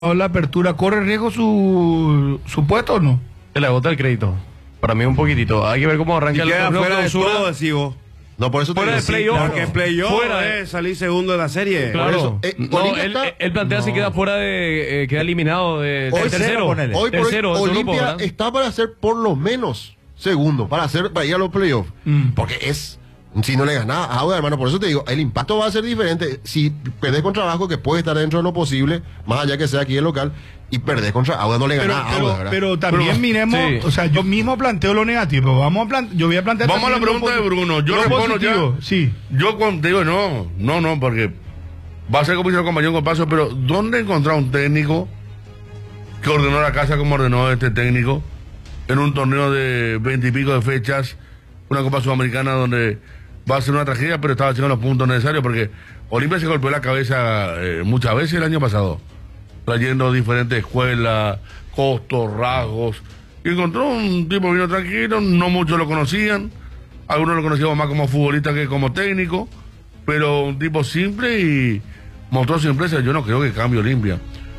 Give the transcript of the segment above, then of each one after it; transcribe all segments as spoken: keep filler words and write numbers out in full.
la apertura, ¿corre riesgo su, su puesto o no? Se le agota el crédito. Para mí un poquitito. Hay que ver cómo arranca y el queda torneo fuera de clausura. todo, decís vos. No, por eso te Fuera digo, de sí, playoff. claro. Porque playoff Fuera es salir segundo de la serie. Claro. eso, eh, no, Olimpia él, está- él plantea si queda fuera de. Eh, queda eliminado de, Hoy del tercero. ponele. Hoy por tercero, hoy, de su grupo, Olimpia ¿verdad? está para ser por lo menos segundo, para hacer para ir a los playoffs. Mm. Porque es, si no le ganas a Auda, hermano, por eso te digo, el impacto va a ser diferente. Si perdés contra Vasco, que puede estar dentro de lo posible, más allá que sea aquí el local, y perdés contra Auda, no le Pero, ganás a pero, Auda, ¿verdad? pero también Pero, miremos, sí. o sea, yo mismo planteo lo negativo. Vamos a plan- yo voy a plantear. Vamos a la también lo pregunta de posi- Bruno. Yo lo respondo positivo, ya. Sí. Yo cuando digo no, no, no, porque va a ser como dice el compañero con paso, pero ¿dónde encontrar un técnico que ordenó la casa como ordenó este técnico en un torneo de veinte y pico de fechas, una Copa Sudamericana donde va a ser una tragedia, pero estaba haciendo los puntos necesarios? Porque Olimpia se golpeó la cabeza eh, muchas veces el año pasado, trayendo diferentes escuelas, costos, rasgos, y encontró un tipo vino tranquilo, no muchos lo conocían, algunos lo conocíamos más como futbolista que como técnico, pero un tipo simple y mostró su empresa. Yo no creo que cambie Olimpia,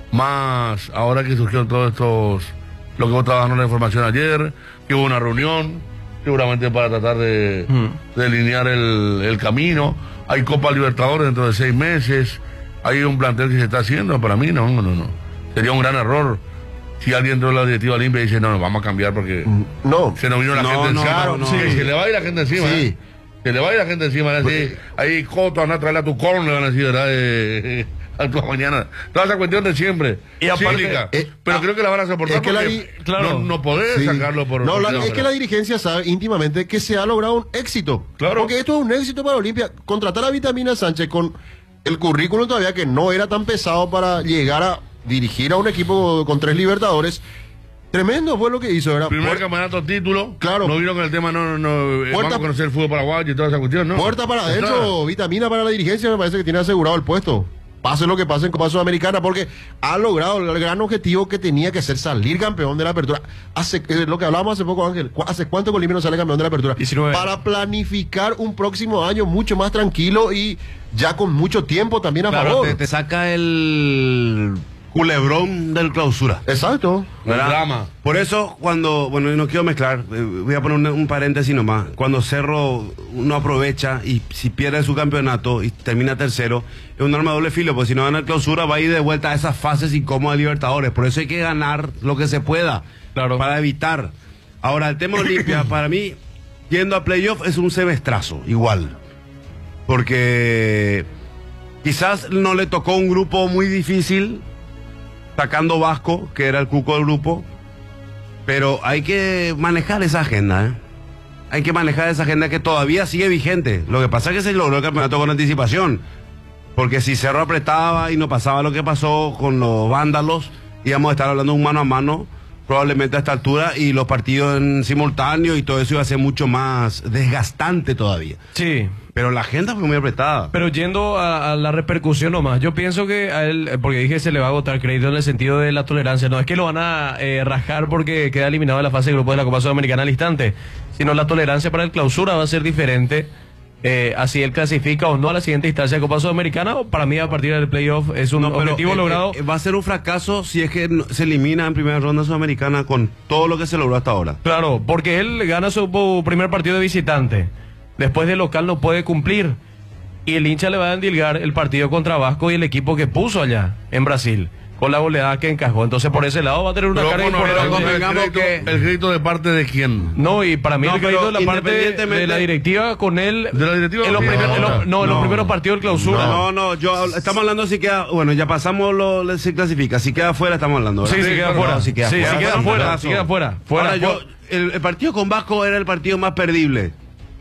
más ahora que surgieron todos estos, lo que vos estabas dando la información ayer, que hubo una reunión, seguramente para tratar de, Mm. de delinear el, el camino. Hay Copa Libertadores dentro de seis meses, hay un plantel que se está haciendo. Para mí no, no, no, sería un gran error si alguien de la directiva limpia y dice no, no, vamos a cambiar porque No, se nos vino la No, gente no, encima. no, no. Que Sí. se le va a ir la gente encima, Sí. ¿eh? Se le va a ir la gente encima, van a decir, ahí Coto, anda a traerle a tu corno, le van a decir, ¿verdad? Eh, a tu mañana. Toda esa cuestión de siempre. Y aparte, cínica, eh, pero ah, creo que la van a soportar es que la porque di- claro. no, no podés sí. sacarlo por... No, por la- no, es que ¿verdad? la dirigencia sabe íntimamente que se ha logrado un éxito. Claro. Porque esto es un éxito para Olimpia. Contratar a Vitamina Sánchez con el currículum todavía que no era tan pesado para llegar a dirigir a un equipo con tres Libertadores. Tremendo fue lo que hizo, ¿verdad? Primer Puer- campeonato, título. Claro. No vino con el tema, no, no, no, eh, Puerta- vamos a conocer el fútbol paraguayo y toda esa cuestión, ¿no? Puerta para Ya adentro, está. Vitamina para la dirigencia, me parece que tiene asegurado el puesto. Pase lo que pase en Copa Sudamericana, porque ha logrado el gran objetivo que tenía que ser salir campeón de la apertura. Hace eh, lo que hablábamos hace poco, Ángel. ¿cu- ¿Hace cuánto Colombia no sale campeón de la apertura? diecinueve. Para planificar un próximo año mucho más tranquilo y ya con mucho tiempo también a Claro, favor. te, te saca el culebrón del clausura. Exacto. El ¿verdad? drama. Por eso, cuando, bueno, no quiero mezclar, eh, voy a poner un, un paréntesis nomás. Cuando Cerro no aprovecha y si pierde su campeonato y termina tercero, es un arma de doble filo, porque si no gana el clausura va a ir de vuelta a esas fases incómodas de Libertadores. Por eso hay que ganar lo que se pueda, Claro. para evitar. Ahora, el tema Olimpia, para mí, yendo a playoff es un semestrazo, igual. Porque quizás no le tocó un grupo muy difícil, sacando Vasco, que era el cuco del grupo, pero hay que manejar esa agenda, ¿eh? Hay que manejar esa agenda que todavía sigue vigente. Lo que pasa es que se logró el campeonato con anticipación, porque si Cerro apretaba y no pasaba lo que pasó con los vándalos, íbamos a estar hablando un mano a mano, probablemente a esta altura, y los partidos en simultáneo y todo eso iba a ser mucho más desgastante todavía. Sí. Pero la agenda fue muy apretada. Pero yendo a, a la repercusión nomás, yo pienso que a él, eh, porque dije se le va a agotar crédito en el sentido de la tolerancia, no es que lo van a eh, rajar porque queda eliminado de la fase de grupos de la Copa Sudamericana al instante, sino la tolerancia para el clausura va a ser diferente, eh, así él clasifica o no a la siguiente instancia de Copa Sudamericana, o para mí a partir del playoff es un No, pero, objetivo eh, logrado. eh, va a ser un fracaso si es que no- se elimina en primera ronda sudamericana con todo lo que se logró hasta ahora. Claro, porque él gana su po- primer partido de visitante, después de local no puede cumplir. Y el hincha le va a endilgar el partido contra Vasco y el equipo que puso allá en Brasil, con la goleada que encajó. Entonces por ese lado va a tener una Pero carga bueno, importante. el, convengamos crédito, que- el crédito de parte de quién. No, y para mí No, el crédito pero de la parte independientemente- de la directiva con él. ¿De la directiva? En los Sí, primer- no, en los- no. no, en los No. primeros partidos del clausura. No, no, yo estamos hablando si queda, bueno, ya pasamos lo se clasifica, si queda fuera estamos hablando, ¿verdad? Sí, sí, queda claro, fuera. no, si queda sí, fuera. si queda Fue un fuera, fracaso. si queda fuera. Fuera, Ahora, yo, fuera. el, el partido con Vasco era el partido más perdible.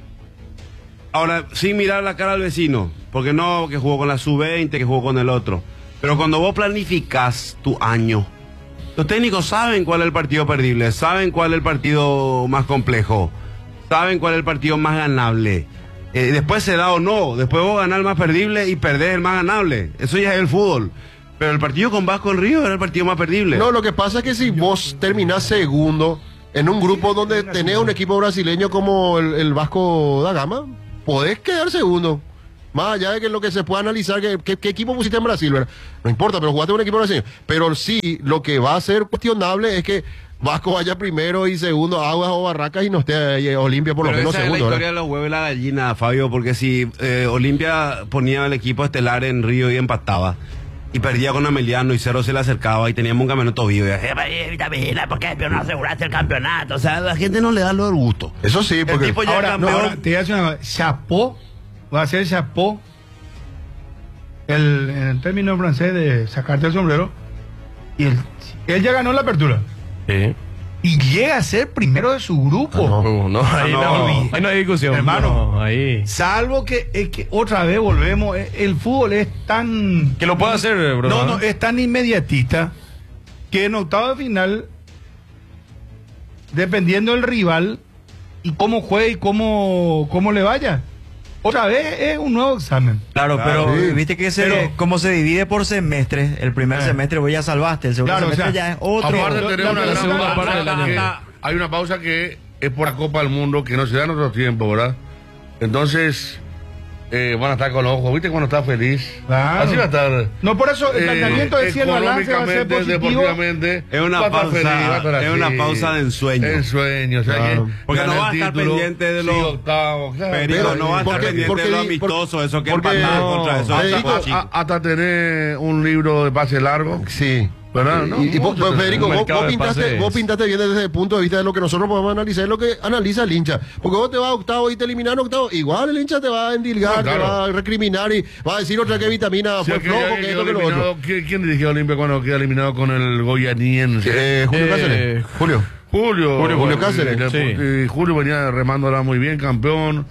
Ahora, sin mirar la cara al vecino, porque no, que jugó con la sub veinte, que jugó con el otro. Pero cuando vos planificás tu año, los técnicos saben cuál es el partido perdible, saben cuál es el partido más complejo, saben cuál es el partido más ganable. Eh, después se da o no, después vos ganás el más perdible y perdés el más ganable. Eso ya es el fútbol. Pero el partido con Vasco del Río era el partido más perdible. No, lo que pasa es que si vos terminás segundo en un grupo donde tenés un equipo brasileño como el, el Vasco da Gama, podés quedar segundo. Más allá de que lo que se pueda analizar, que, que- qué equipo pusiste en Brasil, ¿verdad? No importa, pero jugaste en un equipo brasileño. Pero sí, lo que va a ser cuestionable es que Vasco vaya primero y segundo, Aguas o Barracas, y no esté ahí Olimpia por lo Pero menos esa es la segundo, historia de ¿verdad? los huevos y la gallina, Fabio, porque si eh, Olimpia ponía el equipo estelar en Río y empataba, y perdía con Ameliano y Cero se le acercaba y teníamos un campeonato vivo, y decía, "Eh, vitamina, ¿por qué no aseguraste el campeonato?" O sea, a la gente no le da lo del gusto. Eso sí, porque... El tipo ya Ahora, campeón. ahora, te voy a decir una cosa. Chapeau, va a ser chapeau, el, en el término francés de sacarte el sombrero, y él, él ya ganó la apertura. Sí. Y llega a ser primero de su grupo. Uh, no, ahí no, no, no. ahí no hay discusión. Hermano. No, ahí. Salvo que, es que otra vez volvemos, eh, el fútbol es tan... Que lo pueda hacer, bro. No, no, es tan inmediatista que en octavo de final, dependiendo del rival y cómo juegue y cómo, cómo le vaya, otra vez es un nuevo examen. Claro, Claro, pero sí. viste que se, Pero- como se divide por semestre, el primer Eh. semestre vos ya salvaste, el segundo Claro, o semestre sea, ya es otro. Aparte Lo- de tener la- una la gran segunda pausa, parte del año. que hay una pausa que es por la Copa del Mundo, que no se da en otro tiempo, ¿verdad? Entonces, eh, van a estar con los ojos. ¿Viste cuando está feliz? Claro. Así va a estar. No, por eso el eh, planteamiento de si el balance va a ser económicamente, positivo. deportivamente, Es una va a estar pausa- feliz, va a estar es así. una pausa de ensueño. Ensueño, o sea Claro. que Porque gana no va a el estar título, pendiente de los- sigue octavo, claro. Pero, Pero, no va a estar porque- pendiente porque de lo di- amistoso, eso que porque- empataron no, contra esos Federico, equipos hasta, chicos. a- hasta tener un libro de pase largo, Sí. ¿verdad? No, y, y vos, mucho vos, Federico, un vos, mercado vos de pintaste, pases. vos pintaste bien desde el punto de vista de lo que nosotros podemos analizar, lo que analiza el hincha. Porque vos te vas a octavo y te eliminan octavo, igual el hincha te va a endilgar, No, claro. te va a recriminar y va a decir otra que vitamina Sí, fue que flojo, ya que quedó esto, que lo eliminado. otro. ¿Quién, quién dirigió a Olimpia cuando queda eliminado con el Goyaniense? Eh, Julio Eh, Cáceres. Julio. Julio. Julio- Julio y- Cáceres, y- sí. y Julio venía remándola muy bien, campeón.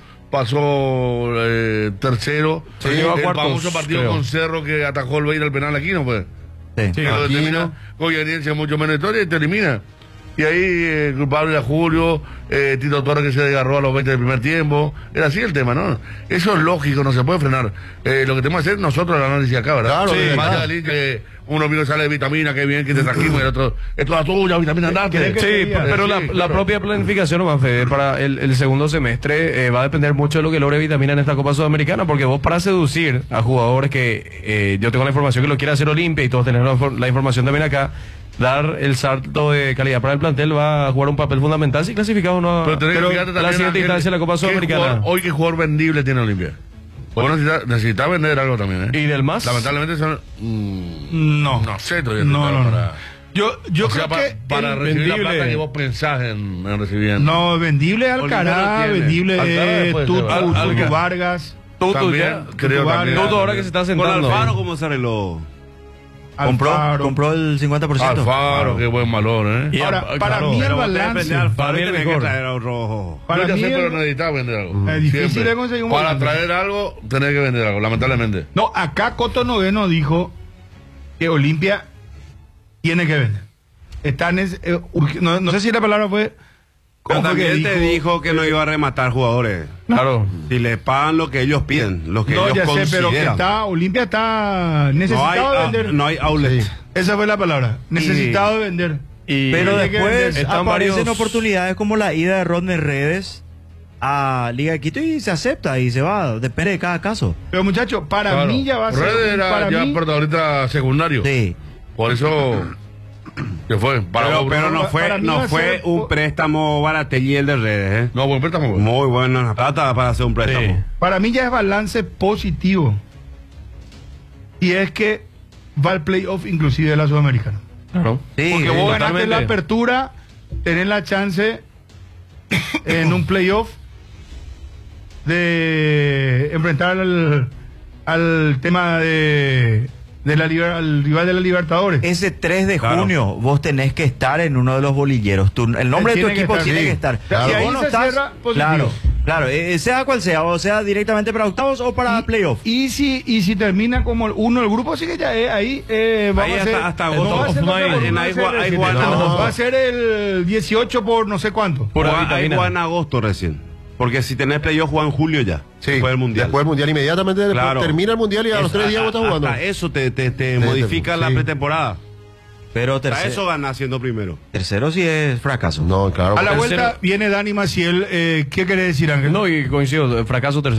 Pasó eh, tercero. Sí, llegó a el cuartos, famoso partido creo. con Cerro que atajó el Beira al penal aquí, ¿no fue? Sí. Sí. Pero Aquino. termina Goyaniense mucho menos historia y te elimina. Y ahí eh, culpable era Julio, eh, Tito Torres que se desgarró a los veinte del primer tiempo. Era así el tema, ¿no? Eso es lógico, no se puede frenar. Eh, lo que tenemos que hacer nosotros el análisis acá, ¿verdad? Claro, sí, de más verdad. allá del que uno mismo sale de vitamina, qué bien que te trajimos, y el otro, esto es tuya, vitamina, andate. ¿Cree que Sí, sería? pero Sí, la, claro. la propia planificación, nomás, Fede, para el, el segundo semestre eh, va a depender mucho de lo que logre Vitamina en esta Copa Sudamericana, porque vos para seducir a jugadores que eh, yo tengo la información que lo quiere hacer Olimpia y todos tenemos la, la información también acá, dar el salto de calidad para el plantel va a jugar un papel fundamental si clasificamos o no Pero tenés que pero fijarte a la también, siguiente Ángel, instancia de la Copa ¿qué Sudamericana. jugador- hoy qué jugador vendible tiene Olimpia. Vos necesitas necesita vender algo también, ¿eh? ¿Y del más? Lamentablemente son... mm, No. no sé todavía. No, no, no. para- Yo, yo o creo sea, pa- que para el- recibir la vendible- plata que vos pensás en, en recibir. no, vendible Olimpia Alcaraz, no tiene. vendible Alcaraz eh, después se Tutu, va. Tutu Alca- Vargas, Tutu También, ya. creo Tutu también. Tutu ahora que se está Con sentando. Alfaro, ¿cómo se arregló? Compró, Alfaro. compró el cincuenta por ciento. Alfaro, qué buen valor, ¿eh? Y Ahora, a- para claro, mí el pero vos te balance- Depende de Alfaro para mí y el tenés que mejor. traer a un rojo. Para Yo ya mí sé, el- pero necesitas vender algo. Es difícil Siempre. de conseguir un Para volante. traer algo, tenés que vender algo, lamentablemente. No, acá Coto Noveno dijo que Olimpia tiene que vender. Está en ese- eh, urg- no, no sé si la palabra fue... Pero ¿cómo fue que también te dijo que no iba a rematar jugadores. Claro. Si le pagan lo que ellos piden, lo que No, ellos ya sé, consideran. pero que está, Olimpia está no, hay, necesitado de ah, vender. no hay outlet. Sí. Esa fue la palabra. Necesitado de vender. Y Pero Tiene que después vender. Están aparecen varios- oportunidades como la ida de Rodney Redes a Liga de Quito y se acepta y se va. Depende de cada caso. Pero muchachos, para Claro. mí ya va a ser... Red era para ya mí, protagonista secundario. Sí. Por eso, ¿qué fue? Para Pero, vos, pero Bruno. no fue, para mí va no a fue ser- un préstamo baratelli el de redes, ¿eh? No, buen préstamo. güey. Muy buena plata para hacer un préstamo. Sí. para mí ya es balance positivo. Y es que va al playoff inclusive de la Sudamericana. Claro. Sí, Porque sí, vos ganaste totalmente. la apertura, tenés la chance en un playoff de enfrentar al, al tema de, de la liber- al rival de la Libertadores. Ese tres de Claro. junio vos tenés que estar en uno de los bolilleros. Tu- el nombre de tu Tiene que equipo estar, tiene sí. que estar. Claro. Si Y ahí vos no se estás, cierra positivo. claro, claro, eh, sea cual sea, o sea directamente para octavos o para playoff. Y si, y si termina como el uno del grupo, sí que ya es ahí. Eh, vamos Ahí a hacer, hasta- hasta no va a ser agosto. otra cosa, En no va a ahí ser gua- el ahí siete, guana- no, va a ser el dieciocho por no sé cuánto. Pura Juega- ahí vitamina. juega en agosto recién. Porque si tenés playoff, juega en julio ya. Sí, Después del mundial. Después del mundial, inmediatamente después Claro. termina el mundial y a los Es- tres días vos estás jugando. Hasta eso te, te, te Sí, modifica sí. la pretemporada. Pero Hasta tercero, eso gana siendo primero. tercero sí es fracaso. No, claro. A la Tercero. vuelta viene Dani Maciel. Eh, ¿Qué quiere decir, Ángel? No, y coincido, fracaso tercero.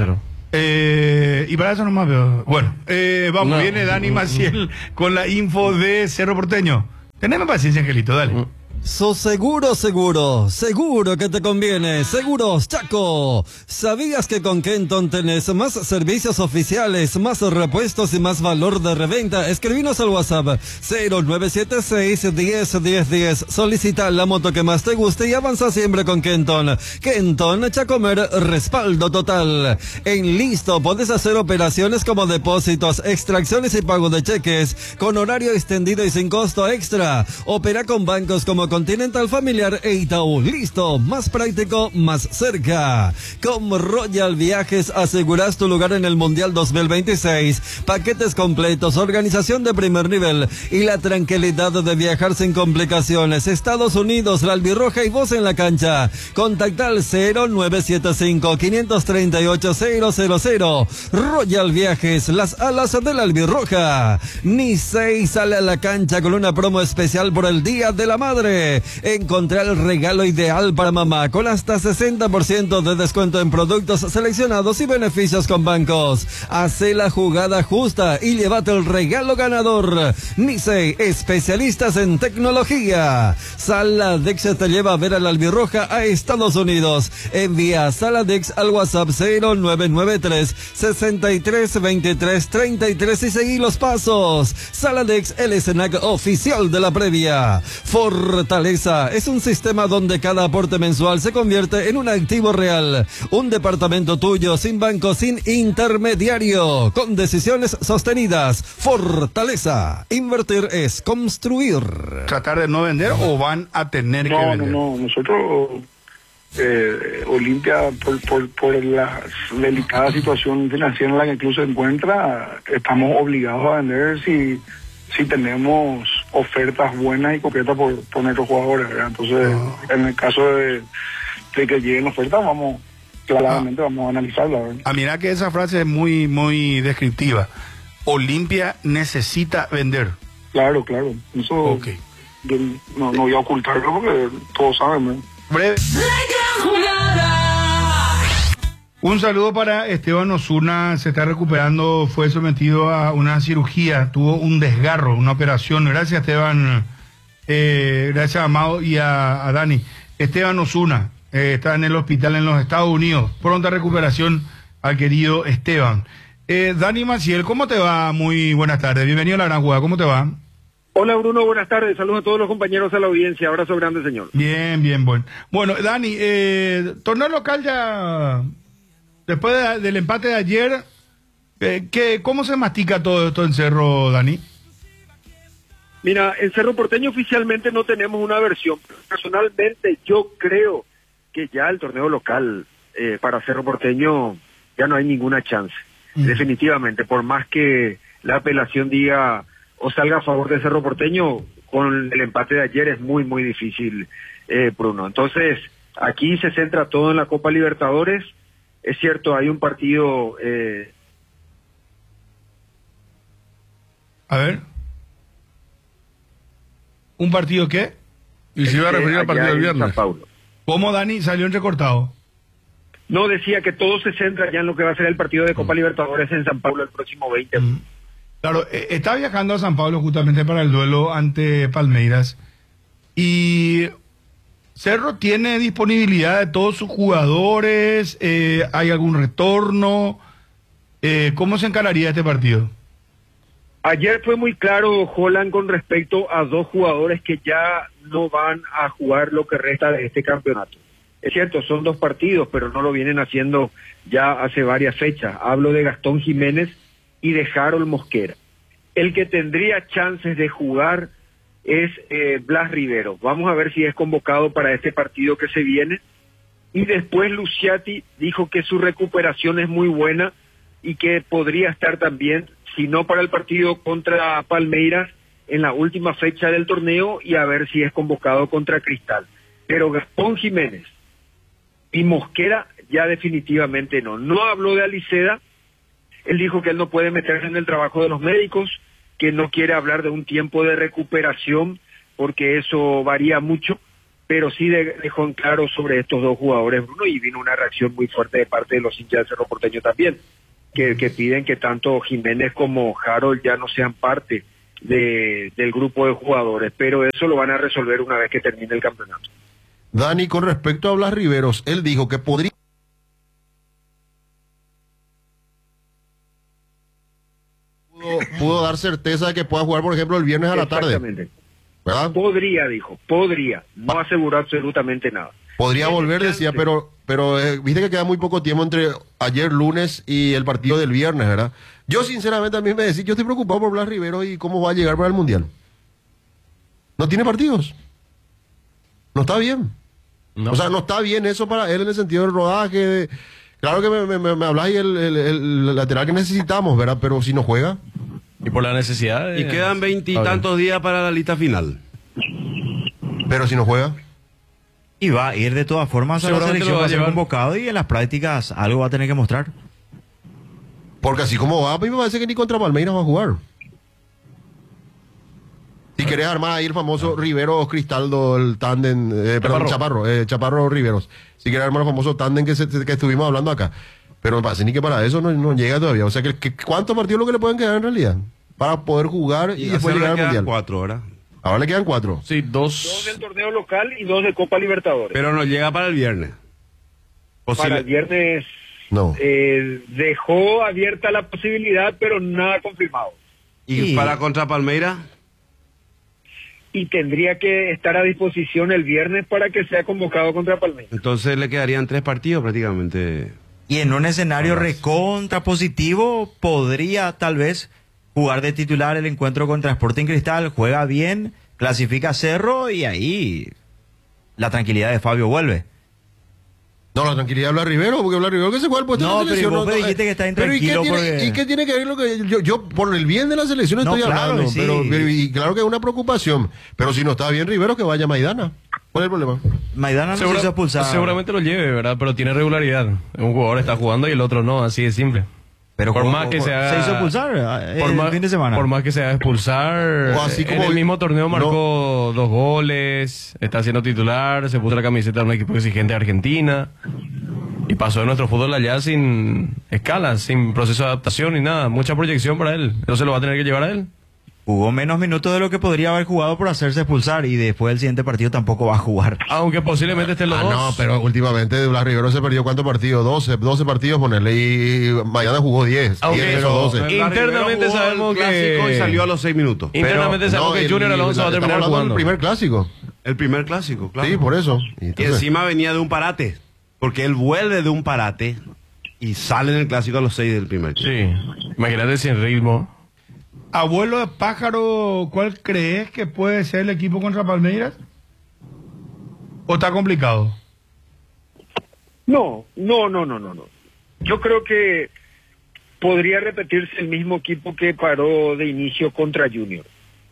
Eh, y para eso nomás veo. Bueno, eh, vamos, No. viene Dani Maciel con la info de Cerro Porteño. Teneme paciencia, Angelito, dale. So seguro, seguro, seguro que te conviene. Seguros Chaco. ¿Sabías que con Kenton tenés más servicios oficiales, más repuestos y más valor de reventa? Escribinos al WhatsApp cero nueve siete seis, diez, diez, diez. Solicita la moto que más te guste y avanza siempre con Kenton. Kenton Chacomer, respaldo total. En Listo podés hacer operaciones como depósitos, extracciones y pago de cheques con horario extendido y sin costo extra. Opera con bancos como Continental, Familiar e Itaú. Listo, más práctico, más cerca. Con Royal Viajes aseguras tu lugar en el Mundial dos mil veintiséis. Paquetes completos, organización de primer nivel y la tranquilidad de viajar sin complicaciones. Estados Unidos, la albirroja y vos en la cancha. Contacta al cero nueve siete cinco, cinco tres ocho, cero cero cero. Royal Viajes, las alas de la albirroja. Nisei sale a la cancha con una promo especial por el Día de la Madre. Encontrá el regalo ideal para mamá con hasta sesenta por ciento de descuento en productos seleccionados y beneficios con bancos. Hacé la jugada justa y llévate el regalo ganador. Nisei, especialistas en tecnología. Saladex te lleva a ver a la albirroja a Estados Unidos. Envía Saladex al WhatsApp cero nueve nueve tres, sesenta y tres, veintitrés, treinta y tres y seguí los pasos. Saladex, el snack oficial de la previa. Fortaleza es un sistema donde cada aporte mensual se convierte en un activo real. Un departamento tuyo, sin banco, sin intermediario, con decisiones sostenidas. Fortaleza. Invertir es construir. ¿Tratar de no vender o van a tener que No, no, vender? no. Nosotros, eh, Olimpia, por, por, por la delicada situación financiera en la que incluso se encuentra, estamos obligados a vender si, si tenemos ofertas buenas y concretas por, por nuestros jugadores, ¿verdad? Entonces, Ah. en el caso de, de que lleguen ofertas, vamos, claramente vamos a analizarla, ¿verdad? Ah, mira que esa frase es muy, muy descriptiva. Olimpia necesita vender. Claro, claro. Eso Ok. yo no, no voy a ocultarlo porque todos saben, ¿verdad? Breve. Un saludo para Esteban Osuna, se está recuperando, fue sometido a una cirugía, tuvo un desgarro, una operación. Gracias Esteban, eh, gracias a Amado y a, a Dani. Esteban Osuna eh, está en el hospital en los Estados Unidos, pronta recuperación al querido Esteban. Eh, Dani Maciel, ¿cómo te va? Muy buenas tardes, bienvenido a La Gran Jugada, ¿cómo te va? Hola Bruno, buenas tardes, saludos a todos los compañeros a la audiencia, abrazo grande señor. Bien, bien, bueno. Bueno, Dani, eh, torneo local ya... Después de- del empate de ayer, eh, ¿qué, ¿cómo se mastica todo esto en Cerro, Dani? Mira, en Cerro Porteño oficialmente no tenemos una versión. Personalmente yo creo que ya el torneo local eh, para Cerro Porteño ya no hay ninguna chance. Mm. Definitivamente, por más que la apelación diga o salga a favor de Cerro Porteño, con el empate de ayer es muy, muy difícil, eh, Bruno. Entonces, aquí se centra todo en la Copa Libertadores. Es cierto, hay un partido... Eh, A ver. ¿Un partido qué? Y se iba a referir al allá partido del en viernes. San Paulo. ¿Cómo, Dani? Salió entrecortado. No, decía que todo se centra ya en lo que va a ser el partido de Copa Libertadores en San Paulo el próximo veinte. Mm. Claro, eh, está viajando a San Pablo justamente para el duelo ante Palmeiras. Y Cerro tiene disponibilidad de todos sus jugadores. Eh, ¿Hay algún retorno? Eh, ¿Cómo se encararía este partido? Ayer fue muy claro, Holland, con respecto a dos jugadores que ya no van a jugar lo que resta de este campeonato. Es cierto, son dos partidos, pero no lo vienen haciendo ya hace varias fechas. Hablo de Gastón Jiménez y de Harold Mosquera. El que tendría chances de jugar es eh, Blas Rivero. Vamos a ver si es convocado para este partido que se viene. Y después Luciati dijo que su recuperación es muy buena y que podría estar también, si no para el partido contra Palmeiras, en la última fecha del torneo, y a ver si es convocado contra Cristal. Pero Gastón Jiménez y Mosquera ya definitivamente no. No habló de Aliceda, él dijo que él no puede meterse en el trabajo de los médicos, que no quiere hablar de un tiempo de recuperación porque eso varía mucho, pero sí de, dejó en claro sobre estos dos jugadores, Bruno, y vino una reacción muy fuerte de parte de los hinchas del Cerro Porteño también, que, que piden que tanto Jiménez como Harold ya no sean parte de, del grupo de jugadores, pero eso lo van a resolver una vez que termine el campeonato. Dani, con respecto a Blas Riveros, él dijo que podría... Pudo, pudo dar certeza de que pueda jugar, por ejemplo, el viernes a la tarde. Exactamente. ¿Verdad? Podría, dijo, podría, no aseguró absolutamente nada. Podría Tiene volver, chance. decía, pero pero eh, viste que queda muy poco tiempo entre ayer lunes y el partido del viernes, ¿verdad? Yo sinceramente a mí me decía, yo estoy preocupado por Blas Riveros y cómo va a llegar para el Mundial. No tiene partidos. No está bien. No. O sea, no está bien eso para él en el sentido del rodaje. de- Claro que me, me, me habláis el, el, el lateral que necesitamos, ¿verdad? Pero si no juega. Y por la necesidad de... Y quedan veintitantos días para la lista final. Pero si no juega. Y va a ir de todas formas a la Seguramente selección, lo va va a a ser llevar. convocado y en las prácticas algo va a tener que mostrar. Porque así como va, a mí me parece que ni contra Palmeiras va a jugar. Si querés armar ahí el famoso Riveros Cristaldo, el tándem, eh, perdón, Chaparro, eh, Chaparro Riveros. Si querés armar el famoso tándem que, se- que estuvimos hablando acá. Pero me parece ni que para eso no, no llega todavía. O sea, que, que ¿cuántos partidos lo que le pueden quedar en realidad? Para poder jugar y, Y después hacerle llegar al quedan Mundial. cuatro, ¿verdad? Ahora le quedan cuatro. Sí, Dos dos... del torneo local y dos de Copa Libertadores. Pero no llega para el viernes. Para Posible. el viernes No. eh, dejó abierta la posibilidad, pero nada confirmado. ¿Y Y- para contra Palmeiras? Y tendría que estar a disposición el viernes para que sea convocado contra Palmeiras. Entonces le quedarían tres partidos prácticamente. Y en un escenario Ahora. recontra positivo, podría tal vez jugar de titular el encuentro contra Sporting Cristal, juega bien, clasifica a Cerro y ahí la tranquilidad de Fabio vuelve. No, la tranquilidad de Blas Rivero, porque Blas Rivero que se juega el puesto No, de la pero selección. vos me dijiste que está pero ¿y qué, intranquilo tiene, porque- ¿y qué tiene que ver lo que yo, yo por el bien de la selección No, estoy claro, hablando? sí. Pero, pero- y claro que es una preocupación. Pero si no está bien Rivero, que vaya a Maidana. ¿Cuál es el problema? Maidana no se Segura- hizo expulsar. seguramente lo lleve, ¿verdad? Pero tiene regularidad. Un jugador está jugando y el otro no, así de simple. Pero por ¿cómo- más que cómo- se haga... se hizo expulsar eh, por el más, fin de semana. Por más que se haga expulsar, O así en como el vi- mismo torneo no. marcó dos goles, está siendo titular, se puso la camiseta de un equipo exigente de Argentina y pasó de nuestro fútbol allá sin escala, sin proceso de adaptación ni nada, mucha proyección para él. ¿No se lo va a tener que llevar a él? Jugó menos minutos de lo que podría haber jugado por hacerse expulsar y después del siguiente partido tampoco va a jugar. Aunque posiblemente estén los Ah, dos. no, pero últimamente Blas Rivero se perdió ¿cuántos partidos? doce, doce partidos, ponerle, y Maidana jugó diez. Aunque diez, eso- doce. eh, Internamente Jugó sabemos el clásico que- y salió a los seis minutos. Internamente Pero, sabemos no, que el- Junior Alonso va a estamos terminar hablando del jugando. primer clásico. El primer clásico, claro. Sí, por eso. Y Y entonces- encima venía de un parate. Porque él vuelve de un parate y sale en el clásico a los seis del primer. Sí, imagínate sin ritmo. Abuelo de pájaro, ¿cuál crees que puede ser el equipo contra Palmeiras? ¿O está complicado? No, no, no, no, no, no. Yo creo que podría repetirse el mismo equipo que paró de inicio contra Junior.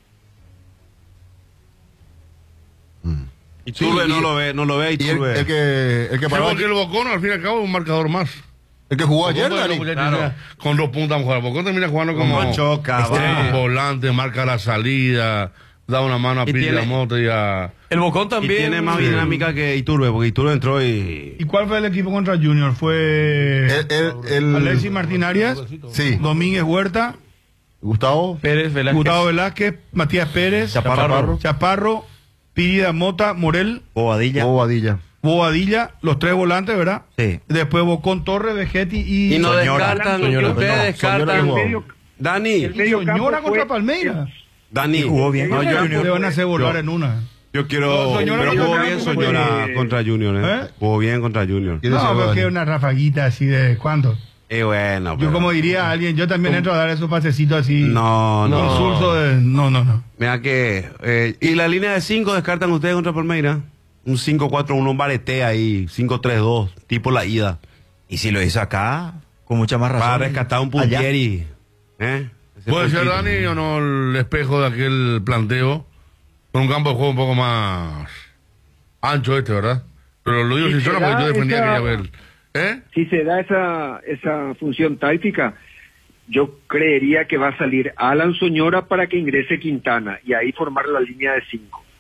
Y Turbe Sí, no y- lo ve, no lo ve y Y el, Turbe. el que, el que Sí, paró porque aquí- el Bocón al fin y al cabo es un marcador más. el que jugó ayer, Bocón, Dani. bueno, Claro. ya con dos puntas mejor. Bocón termina jugando como Como choca, extremo, va. volante, marca la salida, da una mano a Y Pili tiene- Lamote y a... El Bocón Y también. tiene más Sí. dinámica que Iturbe, porque Iturbe entró y... ¿Y cuál fue el equipo contra Junior? Fue El, el- el- Alexis Martín Arias, Sí. Domínguez Huerta, Gustavo. Pérez Velázquez. Gustavo Velázquez, Matías Pérez, Chaparro. Chaparro, Pirida Mota, Morel, Bobadilla. Bobadilla. Bobadilla, los tres volantes, ¿verdad? Sí. Después Bocón Torres, Vegetti y... Y no Soñora. descartan, Soñora. ustedes No, descartan... Soñora no. medio- Dani, el medio campo Soñora fue- contra Palmeiras. Dani, Y jugó bien no, contra yo, Junior. Le van a hacer volar yo- en una. yo quiero... No, Soñora pero contra jugó Junior bien fue Soñora que- contra Junior, ¿eh? ¿Eh? Jugó bien contra Junior. ¿Quién decía, No, pero Dani? que una rafaguita así de ¿cuánto? Eh, bueno, Yo pero- como diría alguien, yo también entro a dar esos pasecitos así. No, no. Insulso de... No, no, no. Mira que... eh, y la línea de cinco descartan ustedes contra Palmeiras. Un cinco cuatro uno, un barete ahí, cinco tres dos, tipo la ida. Y si lo hizo acá, con mucha más razón. Para rescatar un allá. Puntieri. ¿Eh? Ese ¿Puede ser, puntito. Dani, o no el espejo de aquel planteo? Con un campo de juego un poco más ancho este, ¿verdad? Pero lo digo Sí, sincero será porque yo defendía esa- que ver. ¿Eh? Si se da esa, esa función táctica, yo creería que va a salir Alan Soñora para que ingrese Quintana y ahí formar la línea de cinco.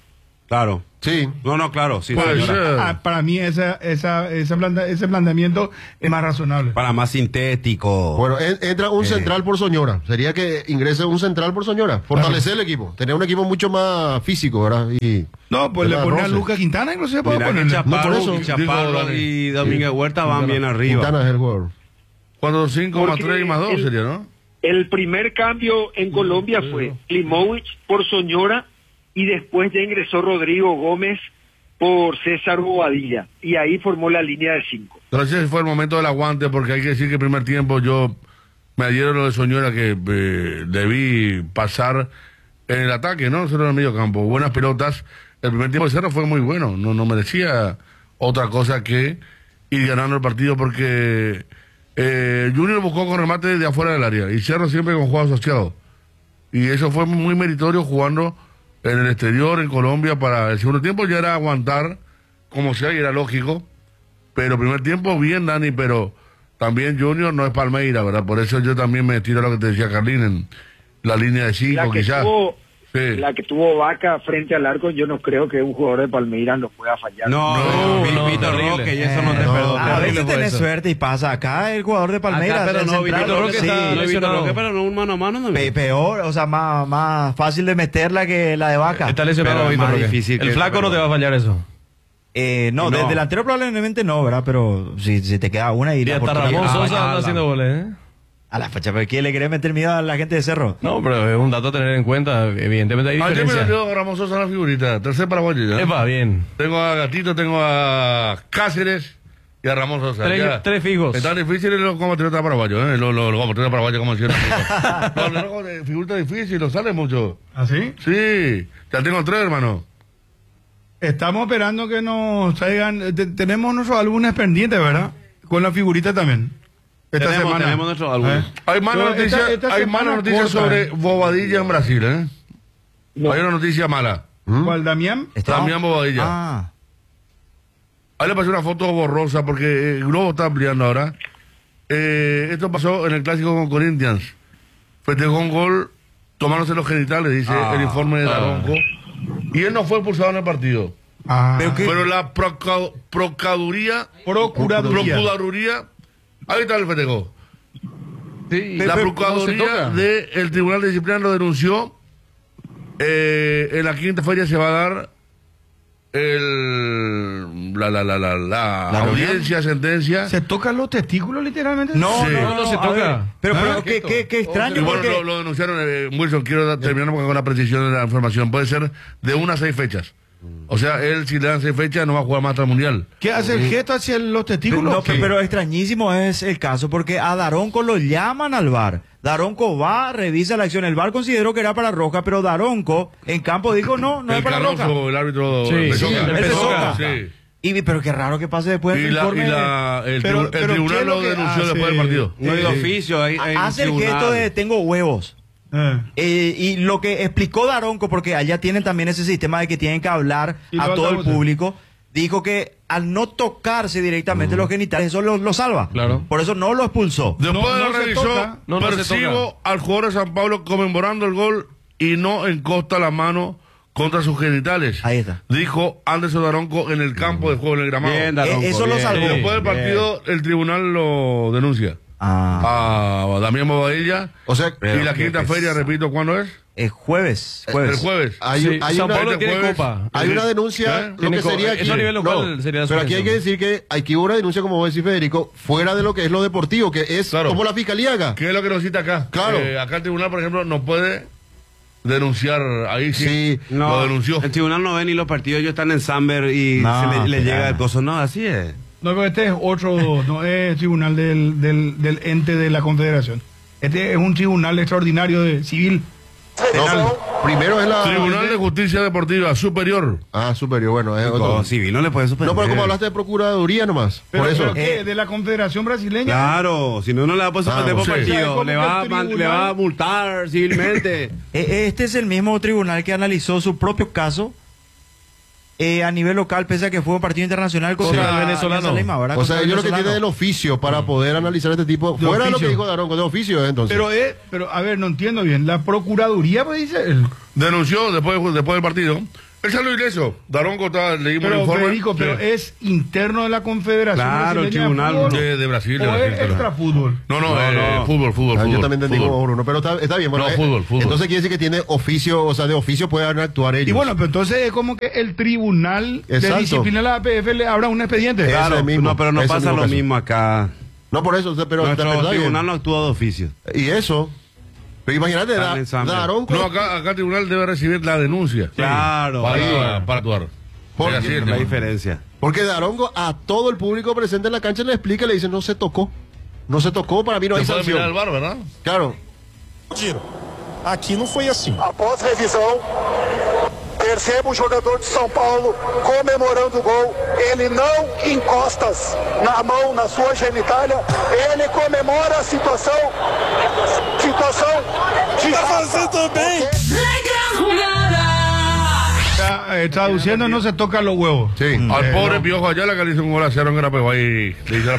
Claro. Sí. No, no, claro. Sí, Puede señora. ser. Ah, para mí esa, esa, esa planta- ese planteamiento es más razonable. Para más sintético. Bueno, en- entra un Eh. central por Soñora. Sería que ingrese un central por Soñora. Fortalecer el equipo. Tener un equipo mucho más físico, ¿verdad? Y No, pues de le la pone a Rose. Lucas Quintana inclusive puede Mira que ponerle. Chaparro, No, por eso. y Chaparro Digo, Dani. y Domínguez Huerta van bien arriba. Quintana es el jugador. Cuando cinco más Porque tres y más dos el- sería, ¿no? El primer cambio en Colombia fue Klimovic por Soñora y después ya ingresó Rodrigo Gómez por César Bobadilla y ahí formó la línea de cinco. Entonces fue el momento del aguante, porque hay que decir que el primer tiempo yo me adhiero a lo de Soñora, que eh, debí pasar en el ataque, ¿no? Solo en el medio campo. Buenas pelotas. El primer tiempo de Cerro fue muy bueno. No, no merecía otra cosa que ir ganando el partido, porque eh, Junior buscó con remate de afuera del área y Cerro siempre con juego asociado. Y eso fue muy meritorio jugando en el exterior, en Colombia, para el segundo tiempo ya era aguantar como sea y era lógico. Pero primer tiempo bien, Dani, pero también Junior no es Palmeira, ¿verdad? Por eso yo también me tiro a lo que te decía Carlín en la línea de cinco, La que quizás. tuvo, Sí. la que tuvo Vaca frente al arco, yo no creo que un jugador de Palmeiras lo pueda fallar. No, No, Vi- no, Vitor terrible. Roque, y eso no te Eh, perdona. a terrible veces fue tenés eso. suerte y pasa. Acá el jugador de Palmeiras. Acá, pero el no, central, Vitor Roque sí, está lo Vitor lesionado. Roque, pero no un mano a mano. No, pe- peor, o sea, más, más fácil de meterla que la de Vaca. Está lesionado Pero es Víctor más Roque. difícil El que- flaco no te va a fallar eso. Eh, no, No. de delantero probablemente no, ¿verdad? Pero si, si te queda una y Y la hasta oportunidad- Ramón Ah, Sosa ah, anda la- haciendo goles, ¿eh? A la fecha, ¿pero quién le quiere meter miedo a la gente de Cerro? No, pero es un dato a tener en cuenta. Evidentemente hay Ayer me diferencia. dio Ramón Sosa en la figurita. Tercer paraguayo ya. Epa, bien. Tengo a Gatito, tengo a Cáceres y a Ramón Sosa. Tres- Ya. tres fijos. Están difíciles los compatriotas paraguayos, ¿eh? Los, los, los compatriotas paraguayos, como decían. No, no, no, de figurita difícil, lo sale mucho. ¿Ah, sí? Sí, ya tengo tres, hermano. Estamos esperando que nos traigan. te- tenemos nuestros álbumes pendientes, ¿verdad? Con la figurita también. Esta Tenemos- semana. tenemos nuestros álbumes. ¿Eh? Hay más Pero noticias, esta- esta hay semana malas noticias corta, sobre ¿eh? Bobadilla en Brasil, ¿eh? No. Hay una noticia mala. ¿Cuál, Damián? Está- Damián Bobadilla. Ah, Ahí le pasé una foto borrosa porque eh, el Globo está ampliando ahora. Eh, esto pasó en el clásico con Corinthians. Festejó un gol tomándose los genitales, dice Ah, el informe de ah. Daronco. Y él no fue expulsado en el partido. Ah, Pero que- Pero la proca- Procuraduría, Procuraduría. Procuraduría, ahí está el festejo. Sí, La pero- Procuraduría del Tribunal de Disciplina lo denunció. Eh, en la quinta feria se va a dar el, la, la, la, la, la, ¿La audiencia, sentencia. ¿Se tocan los testículos literalmente? no, Sí. no, no, No se a toca. ver, pero, Ah, pero qué, qué, qué extraño Y bueno, porque... lo, lo denunciaron, eh, Wilson, quiero da- terminar con la precisión de la información. Puede ser de una a seis fechas. O sea, él si le dan seis fechas no va a jugar más hasta el Mundial. ¿Qué hace el gesto hacia los testículos? No, o qué? pero extrañísimo es el caso porque a Daronco lo llaman al V A R. Daronco va, revisa la acción. El V A R consideró que era para roja, pero Daronco en campo dijo no, no el es para roja. Cardoso, el árbitro Sí, Pesoca. sí, el Él se Pesoca. soca. Sí. Y, pero qué raro que pase después Y del la, informe. y la- el, Pero- tribu- el pero ¿qué tribunal es lo lo que denunció hace? después del partido. No hay Eh, oficio, hay, hay Hace el tribunal. gesto de tengo huevos. Eh. Eh, y lo que explicó Daronco, porque allá tienen también ese sistema de que tienen que hablar Y lo a todo el altavoces. público, dijo que al no tocarse directamente los genitales, eso lo, lo salva. Claro. Por eso no lo expulsó. Después No, de no la se revisó, toca. No, no se percibo al jugador de San Pablo conmemorando el gol y no encosta la mano contra sus genitales. Ahí está. Dijo Anderson Daronco en el campo de juego, en el gramado. Bien, Daronco, Eh, eso lo bien. salvó. Y después del Bien. partido, el tribunal lo denuncia. Ah, A Damián Bobadilla. O sea, y la qué quinta pesado. feria, repito, ¿cuándo es? es jueves. El jueves. jueves. hay, Sí, hay San una, Pablo este tiene jueves- copa. hay una denuncia, ¿Eh? lo Tiene que co- sería eso aquí. a nivel local no, sería la pero aquí hay que suspensión. decir que aquí hubo una denuncia, como vos decís, Federico, fuera de lo que es lo deportivo, que es Claro. como la fiscalía acá. ¿Qué es lo que nos cita acá? Claro. Eh, acá el tribunal, por ejemplo, no puede denunciar. Ahí sí, Sí. lo No, denunció. el tribunal no ve ni los partidos, ellos están en Samber y No, se le, le qué llega gana. el coso. No, así es. No, pero este es otro, no es tribunal del, del, del ente de la Confederación. Este es un tribunal extraordinario de civil. No, primero es la. Tribunal de Justicia Deportiva Superior. Ah, superior, bueno, es otro. Con civil no le puede suspender. No, pero como hablaste de procuraduría nomás. Pero, por eso. pero ¿qué? Eh, ¿De la Confederación Brasileña? Claro, si no, no le va a poder suspender Ah, por sí. partido. ¿Cómo Le que va, a el man- tribunal? le va a multar civilmente. Eh, Este es el mismo tribunal que analizó su propio caso eh, a nivel local, pese a que fue un partido internacional contra Sí, el venezolano. Alianza Lima, ¿verdad? O sea, Contra el ellos lo que venezolano. tienen el oficio para poder analizar este tipo. De Fuera de lo oficio. que dijo Daronco, de oficio, eh, entonces. Pero, es, pero, a ver, no entiendo bien. La Procuraduría, pues dice. el- Denunció después, después del partido Él salió ileso. Daronco está, leímos el Pero, informe. Federico, pero Sí. es interno de la Confederación Claro, el Brasileña de tribunal Fútbol, de, de Brasil. De o Brasil, es claro. extrafútbol. No, no, No, eh, no. fútbol, fútbol, Ah, fútbol. yo también entendí fútbol. como Bruno, pero está, está bien. Bueno, No, eh, fútbol, fútbol. Entonces quiere decir que tiene oficio, o sea, de oficio pueden actuar ellos. Y bueno, pero entonces es como que el tribunal Exacto. de disciplina de la A P F le abra un expediente. Ese Claro, mismo, no, pero no ese pasa mismo lo caso. mismo acá. No por eso, o sea, pero Nuestro está bien. tribunal no actúa de oficio. Y eso. Pero imagínate, Está en da, ensamble. Daronco. No, acá, acá el tribunal debe recibir la denuncia. Claro. Para, Sí. actuar, para actuar. ¿Por Es así qué? el La tema. diferencia. Porque Daronco a todo el público presente en la cancha le explica y le dice, no se tocó. No se tocó, para mí no hay Se puede mirar sanción. el bar, ¿verdad? Claro. Aqui não foi assim. Após revisão, percebo o jogador de São Paulo comemorando o gol. Ele não encosta na mão, na sua genitália. Ele comemora a situação. Situação de Tá fazendo também. Está, eh, traduciendo, no se tocan los huevos. Sí. Al Eh, pobre no. Piojo Ayala que le hizo un gol a Cerro en Grapego ahí. Le hizo la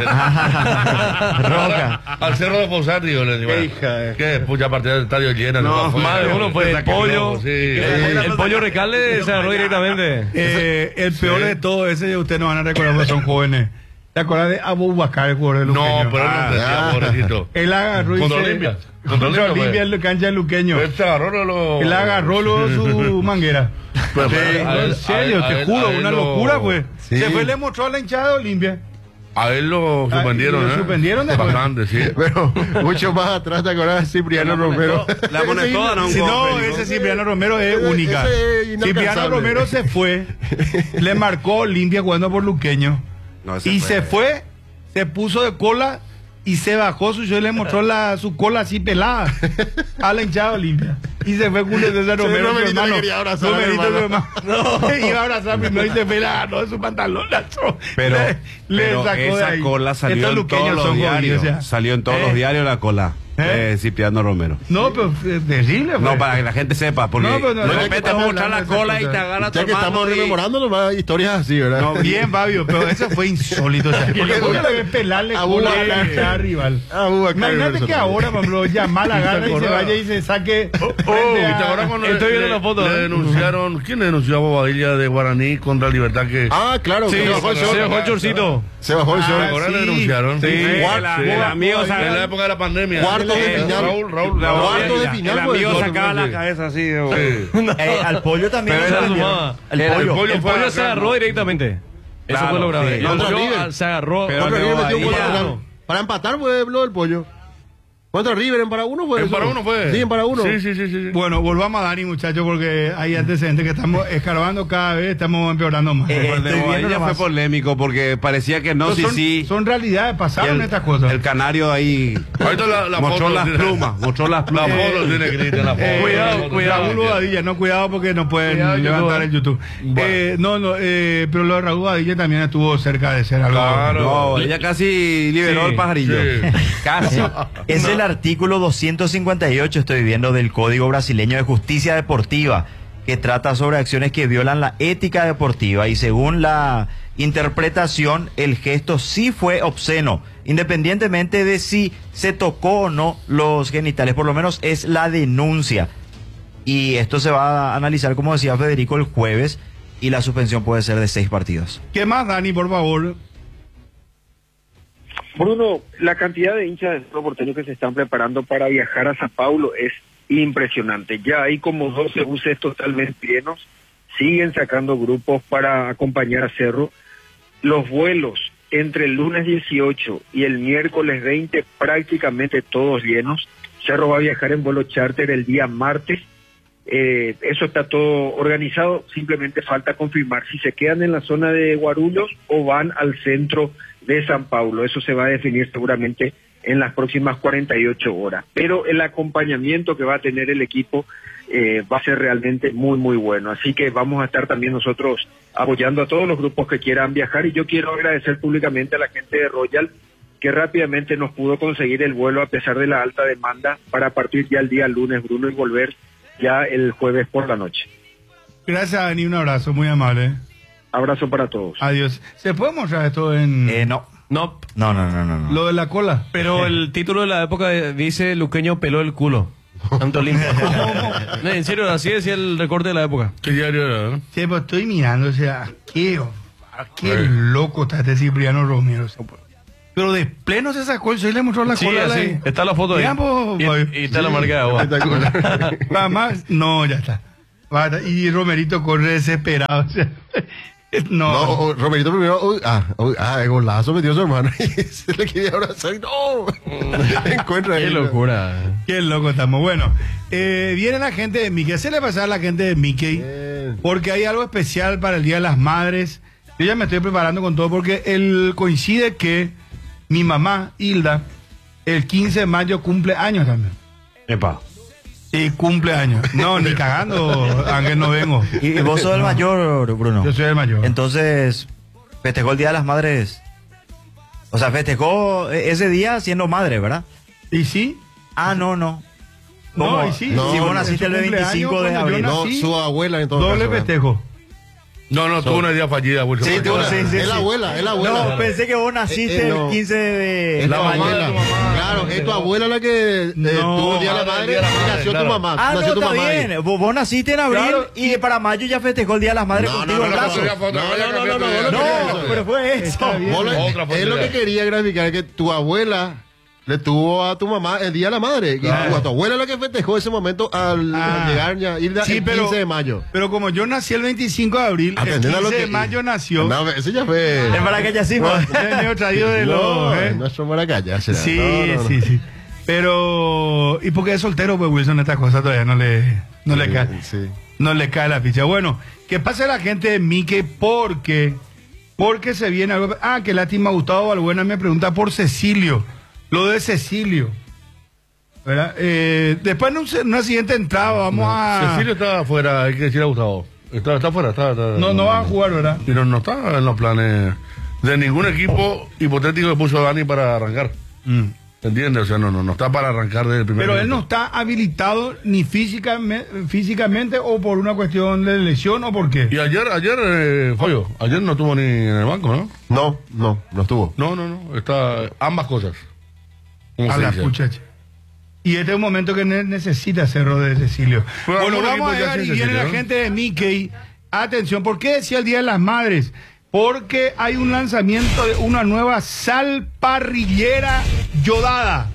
Roja. Al Cerro de Fosati, yo le digo. Qué hija de- Que pucha partida del estadio llena. No, fue. Más de uno fue el pollo. Sí. El, el pollo recalde se agarró directamente. Eh, el peor de todo ese, ustedes no van a recordar porque son jóvenes. ¿Te acuerdas de Abu Bakar, el jugador de No, Luqueño? pero él no Ah, entendía, ah. pobrecito. Él agarró y Contra se- Olimpia. Contra Contra Olimpia, Olimpia, pues. en la cancha de Luqueño. Él se agarró lo... Él agarró luego su manguera. Pero, Sí, pero, a no, él- en serio, a te él- juro, a él una lo- locura, pues. Sí. Se fue y le mostró a la hinchada de Olimpia. A él lo Ah, suspendieron, y lo ¿eh? suspendieron después. Bastante, sí. Pero mucho más atrás, ¿te acordás de Cipriano Romero? La amonestó, ¿no? Si no, ese Cipriano Romero es Ese- única. ese es inalcanzable. Cipriano Romero se fue, le marcó Olimpia jugando por Luqueño. No, ese y fue- se fue, se puso de cola y se bajó su yo y le mostró la, su cola así pelada a la hinchada de Olimpia. Y se fue Julio César Sí, Romero, su Romerito le hermano. quería abrazar al Romerito, su hermano. hermano. Iba a abrazar primero y se fue la ganó de su pantalón. la- Pero, le, le pero sacó de esa ahí. cola salió Estos en luqueños todos los son diarios. jodidos, o sea. Salió en todos Eh. los diarios la cola. ¿Eh? Eh, Cipriano Romero. No, pero es terrible. No, pues. para que la gente sepa, porque No, pero no, de ya que repente estamos vamos a mostrar la hablando de cola esas y te cosas. agarra tu Ya que estamos hermano y- rememorando nomás historias así, ¿verdad? No, bien, Fabio, pero eso fue insólito. O sea, porque Porque- porque le ves pelarle A culo a Buba- la hinchada rival. Ah, Buba, claro, Imagínate eso que también. ahora, por ejemplo, Yamal agarra y se acordás? vaya y se saque. Oh, frente ¿y a- te acuerdas cuando Estoy le, viendo la foto, le ¿eh? denunciaron? ¿Quién denunció a Bobadilla de Guaraní contra Libertad? Que Ah, claro, Sí, se bajó el se short. dejó el chorcito. Se bajó el Ah, short. ahora le sí. denunciaron. Sí, el- el amigo en saca- la época de la pandemia. Cuartos de Eh, final. Raúl, Raúl, Raúl, Raúl. cuartos de el final, amigo pues, sacaba sí. la cabeza así. de- Sí. Eh, al pollo también. Pero lo esa sumaba. sumaba. Al El pollo. pollo El fue pollo acá, se agarró ¿no? directamente. Eso Claro, fue lo grave. sí. El Contra pollo River. ah, se agarró. Pero Contra no, River metió un gol ahí ya- al final. Para empatar fue lo del pollo. Contra River en para uno fue En eso. para uno fue. Sí, en para uno. Sí, sí, sí, sí. Bueno, volvamos a Dani, muchachos, porque hay antecedentes que estamos escarbando cada vez, estamos empeorando más. Eh, El de estoy viendo Bobadilla fue nomás. polémico porque parecía que no, Pero sí, son, sí. son realidades, Y pasaron el, estas cosas. el canario ahí Ahorita la, la mostró foto las tiene- plumas, mostró las La plumas. foto tiene Cristian, la foto. Eh, Cuidado, La foto cuidado. tiene Raúl Cristian. Bobadilla, no cuidado porque nos pueden Cuidado, levantar YouTube. el YouTube. Bueno. Eh, no, no, eh, pero lo de Raúl Bobadilla también estuvo cerca de ser algo. Claro. No, ella casi liberó Sí, el pajarillo. sí. Casi. Es el artículo doscientos cincuenta y ocho, estoy viendo, del Código Brasileño de Justicia Deportiva, que trata sobre acciones que violan la ética deportiva, y según la interpretación, el gesto sí fue obsceno, independientemente de si se tocó o no los genitales, por lo menos es la denuncia. Y esto se va a analizar, como decía Federico, el jueves, y la suspensión puede ser de seis partidos. ¿Qué más, Dani, por favor? Bruno, la cantidad de hinchas de Cerro Porteño que se están preparando para viajar a Sao Paulo es impresionante. Ya hay como doce buses totalmente llenos, siguen sacando grupos para acompañar a Cerro. Los vuelos entre el lunes dieciocho y el miércoles veinte prácticamente todos llenos. Cerro va a viajar en vuelo charter el día martes. Eh, eso está todo organizado, simplemente falta confirmar si se quedan en la zona de Guarulhos o van al centro de San Paulo. Eso se va a definir seguramente en las próximas cuarenta y ocho horas. Pero el acompañamiento que va a tener el equipo eh, va a ser realmente muy, muy bueno. Así que vamos a estar también nosotros apoyando a todos los grupos que quieran viajar, y yo quiero agradecer públicamente a la gente de Royal, que rápidamente nos pudo conseguir el vuelo a pesar de la alta demanda para partir ya el día lunes, Bruno, y volver ya el jueves por la noche. Gracias, Dani, un abrazo, muy amable. Abrazo para todos. Adiós. ¿Se puede mostrar esto en Eh, no, No, no, no, no, no. no. lo de la cola? pero el título de la época dice Luqueño peló el culo. Antolimpia. No, en serio, así decía el recorte de la época. ¿Qué diario era? ¿Eh? Sí, pues estoy mirando, o sea, qué, qué Ay. loco está este Cipriano Romero. O sea, pero de pleno se sacó el sol y le mostró la Sí, cola. así. la- Está la foto ahí. Ya, pues, Y, pues, y está la marca de agua. Nada más, no, ya está. Basta. Y Romerito corre desesperado. O sea, no. No, o- Romerito primero, uy, ah, uy, ah, el golazo metió su hermano y se le quería abrazar y no, encuentra Qué ahí. locura. Qué loco estamos. Bueno, eh, viene la gente de Mickey. ¿Qué se le pasa a la gente de Mickey? Bien. Porque hay algo especial para el Día de las Madres. Yo ya me estoy preparando con todo porque el, coincide que mi mamá, Hilda, el quince de mayo cumple años también. Epa. Sí, cumple años. No, ni cagando, Ángel, no vengo. Y, y vos sos el mayor, Bruno. Yo soy el mayor. Entonces, festejó el Día de las Madres. O sea, festejó ese día siendo madre, ¿verdad? ¿Y sí? Ah, no, no. No, ¿Cómo? y sí. No, si vos en naciste su el cumpleaños, veinticinco de cuando yo abril. nací, No, sí. su abuela en todo Doble caso, ¿eh? festejo. No, no, tuvo una idea fallida, Wilson. Sí, tuvo- Ahora, sí, sí, es la sí. abuela, es la abuela. No, pensé que vos naciste Eh, eh, no. el quince de Es La tu mamá de abuela. tu mamá. Claro, es tu abuela la que eh, No, tuvo el día de la madre, madre el día de la y madre, nació claro. tu mamá. Ah, no, nació tu está mamá ahí. bien. Vos, vos naciste en abril Claro. y para mayo ya festejó el Día de las Madres No, contigo no, en no, brazos. no, No, no, no, no, no, no, No, pero fue eso. Está bien. Vos lo- Otra es lo que posibilidad. quería graficar, que tu abuela le tuvo a tu mamá el día de la madre. Y Claro. tu, a tu abuela la que festejó ese momento al, Ah. al llegar ya, Hilda, Sí, el pero- quince de mayo. Pero como yo nací el veinticinco de abril, el Atended a lo quince de que- mayo nació. No, ese ya fue. Es para que ya sí, pues. Venía traído de No, los. ¿eh? nuestro Maracaya. será. Sí, No, no, no. sí, sí. Pero. ¿Y porque es soltero, pues Wilson, esta cosa todavía no le, no le cae. Sí. No le cae la ficha. Bueno, que pase la gente de Mickey porque. Porque se viene algo. Ah, qué lástima, Gustavo Balbuena me pregunta por Cecilio. Lo de Cecilio. ¿Verdad? Eh, después en un- en una siguiente entrada vamos a. Cecilio está afuera, hay que decir a Gustavo. Está, está afuera, está, está- No, no va a jugar, ¿verdad? Pero no está en los planes de ningún equipo hipotético que puso Dani para arrancar. Mm. ¿Entiendes? O sea, no, no, no está para arrancar desde el primer Pero él no minuto. está habilitado ni físicamente, físicamente o por una cuestión de lesión o por qué. Y ayer, ayer, eh, Follo, ayer no estuvo ni en el banco, ¿no? No, no, no estuvo. No, no, no, está ambas cosas. ¿Cómo A se la dice? muchacha. Y este es un momento que ne- necesita hacerlo de Cecilio. Pero bueno, algún vamos a equipo ya ver, y sin viene Cecilio, la ¿no? gente de Mickey. Atención, ¿por qué decía el Día de las Madres? Porque hay un lanzamiento de una nueva sal parrillera yodada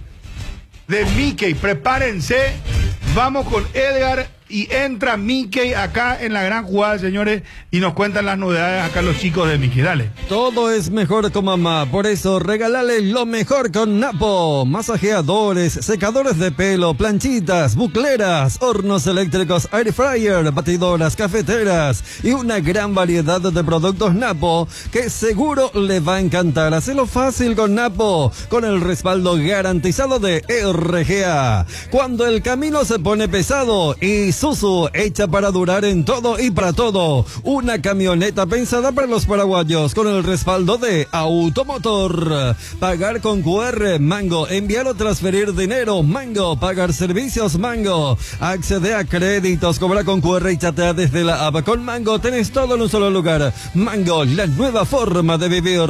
de Mickey. Prepárense, vamos con Edgar y entra Mickey acá en la gran jugada, señores, y nos cuentan las novedades acá los chicos de Mickey. Dale. Todo es mejor con mamá, por eso regálale lo mejor con Napo. Masajeadores, secadores de pelo, planchitas, bucleras, hornos eléctricos, air fryer, batidoras, cafeteras y una gran variedad de productos Napo que seguro le va a encantar. Hacelo fácil con Napo, con el respaldo garantizado de R G A. Cuando el camino se pone pesado, Isuzu, hecha para durar en todo y para todo. Una camioneta pensada para los paraguayos con el respaldo de Automotor. Pagar con Q R, Mango. Enviar o transferir dinero, Mango. Pagar servicios, Mango. Accede a créditos, cobra con Q R y chatea desde la app. Con Mango tenés todo en un solo lugar. Mango, la nueva forma de vivir.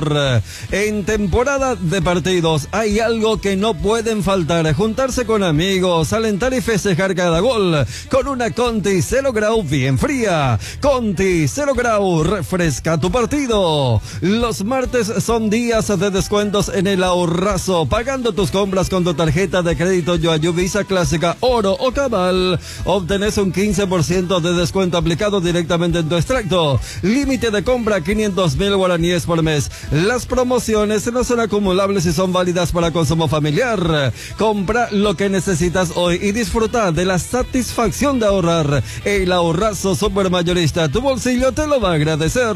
En temporada de partidos hay algo que no pueden faltar. Juntarse con amigos, alentar y festejar cada gol. Con una Conti Cero Grau bien fría. Conti Cero Grau, refresca tu partido. Los martes son días de descuentos en el Ahorrazo. Pagando tus compras con tu tarjeta de crédito Yoayu Visa Clásica Oro o Cabal, obtenés un quince por ciento de descuento aplicado directamente en tu extracto. Límite de compra quinientos mil guaraníes por mes. Las promociones no son acumulables y son válidas para consumo familiar. Compra lo que necesitas hoy y disfruta de la satisfacción de ahorrar. El Ahorrazo Supermayorista, tu bolsillo te lo va a agradecer.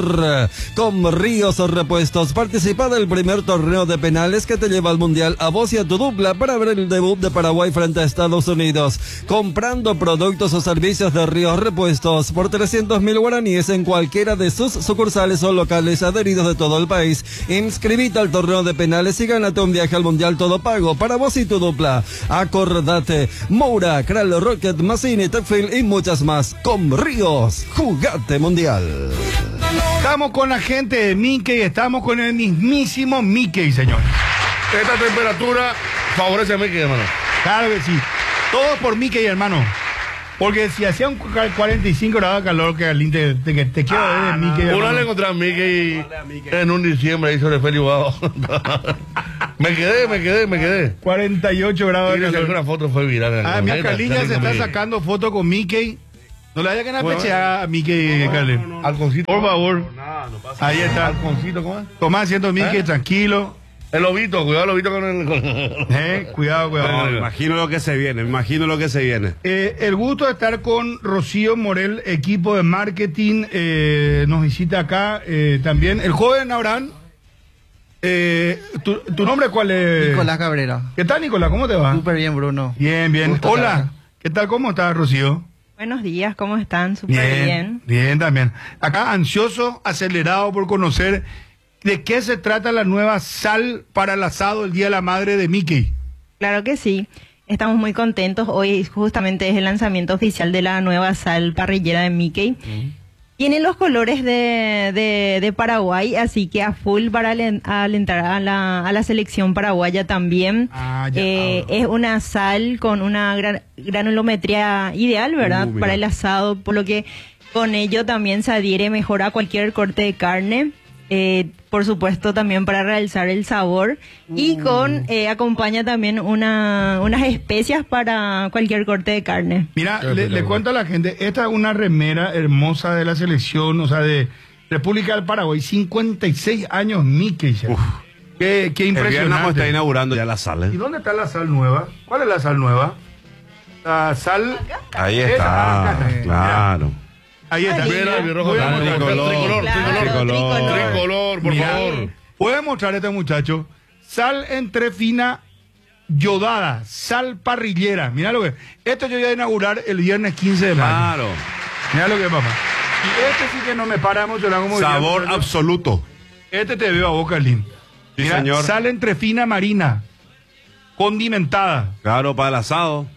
Con Ríos Repuestos, participa del primer torneo de penales que te lleva al Mundial a vos y a tu dupla para ver el debut de Paraguay frente a Estados Unidos. Comprando productos o servicios de Ríos Repuestos por trescientos mil guaraníes en cualquiera de sus sucursales o locales adheridos de todo el país. Inscribite al torneo de penales y gánate un viaje al Mundial todo pago para vos y tu dupla. Acordate, Moura, Kral Rocket, Massini, Tecfil y muchas más. Con Ríos, jugate Mundial. Estamos con la gente de Mickey, estamos con el mismísimo Mickey, señor. Esta temperatura favorece a Mickey, hermano. Claro que sí. Todo por Mickey, hermano. Porque si hacía un cuarenta y cinco grados de calor, que Galín te, te, te, te quiero ver de Mickey. Una le encontré a Mickey en un diciembre ahí sobre Félix Guado. Me quedé, me quedé, me quedé. cuarenta y ocho grados Y de le calor. saqué una foto, fue viral. Ah, mira, Caliña se está sacando foto con Mickey. No le haya que napechear a Mickey, Cali. Alconcito. Por favor. Ahí está. Alconcito, ¿cómo es? Tomás haciendo Mickey, ¿Eh? tranquilo. El lobito, cuidado el lobito con el... Con... Eh, cuidado, cuidado. No, me imagino lo que se viene, me imagino lo que se viene. Eh, el gusto de estar con Rocío Morel, equipo de marketing, eh, nos visita acá eh, también. El joven Abraham, eh, ¿tu, ¿tu nombre cuál es? Nicolás Cabrera. ¿Qué tal, Nicolás? ¿Cómo te va? Súper bien, Bruno. Bien, bien. Gusto Hola, estar acá. ¿qué tal? ¿Cómo estás, Rocío? Buenos días, ¿cómo están? Súper bien. Bien, bien también. Acá ansioso, acelerado por conocer de qué se trata la nueva sal para el asado el Día de la Madre de Mickey. Claro que sí. Estamos muy contentos. Hoy justamente es el lanzamiento oficial de la nueva sal parrillera de Mickey. Mm. Tiene los colores de, de, de Paraguay, así que a full para alentar a la, a la selección paraguaya también. Ah, ya, eh, es una sal con una gran, granulometría ideal, ¿verdad? Uh, para el asado, por lo que con ello también se adhiere mejor a cualquier corte de carne. Eh, por supuesto también para realzar el sabor uh. y con eh, acompaña también una, unas especias para cualquier corte de carne. Mira, le, le cuento a la gente, esta es una remera hermosa de la selección, o sea, de República del Paraguay, cincuenta y seis años Mickey. Qué, qué impresionante. El viernes está inaugurando ya la sal, ¿eh? ¿Y dónde está la sal nueva? ¿Cuál es la sal nueva? La sal... Ahí está, acá, claro. Ahí está. Mira, mi rojo, tricolor, tricolor, tricolor, claro, tricolor, tricolor, tricolor, por Mirá, favor. Puede mostrar a este muchacho sal entre fina yodada, sal parrillera. Mira lo que. Esto yo voy a inaugurar el viernes quince de mayo. Claro. Mira lo que papá. Y este sí que no me para mucho. Como sabor diría, absoluto. Este te veo a boca, Lin. Sí, mira, señor. Sal entre fina marina, condimentada. Claro, para el asado.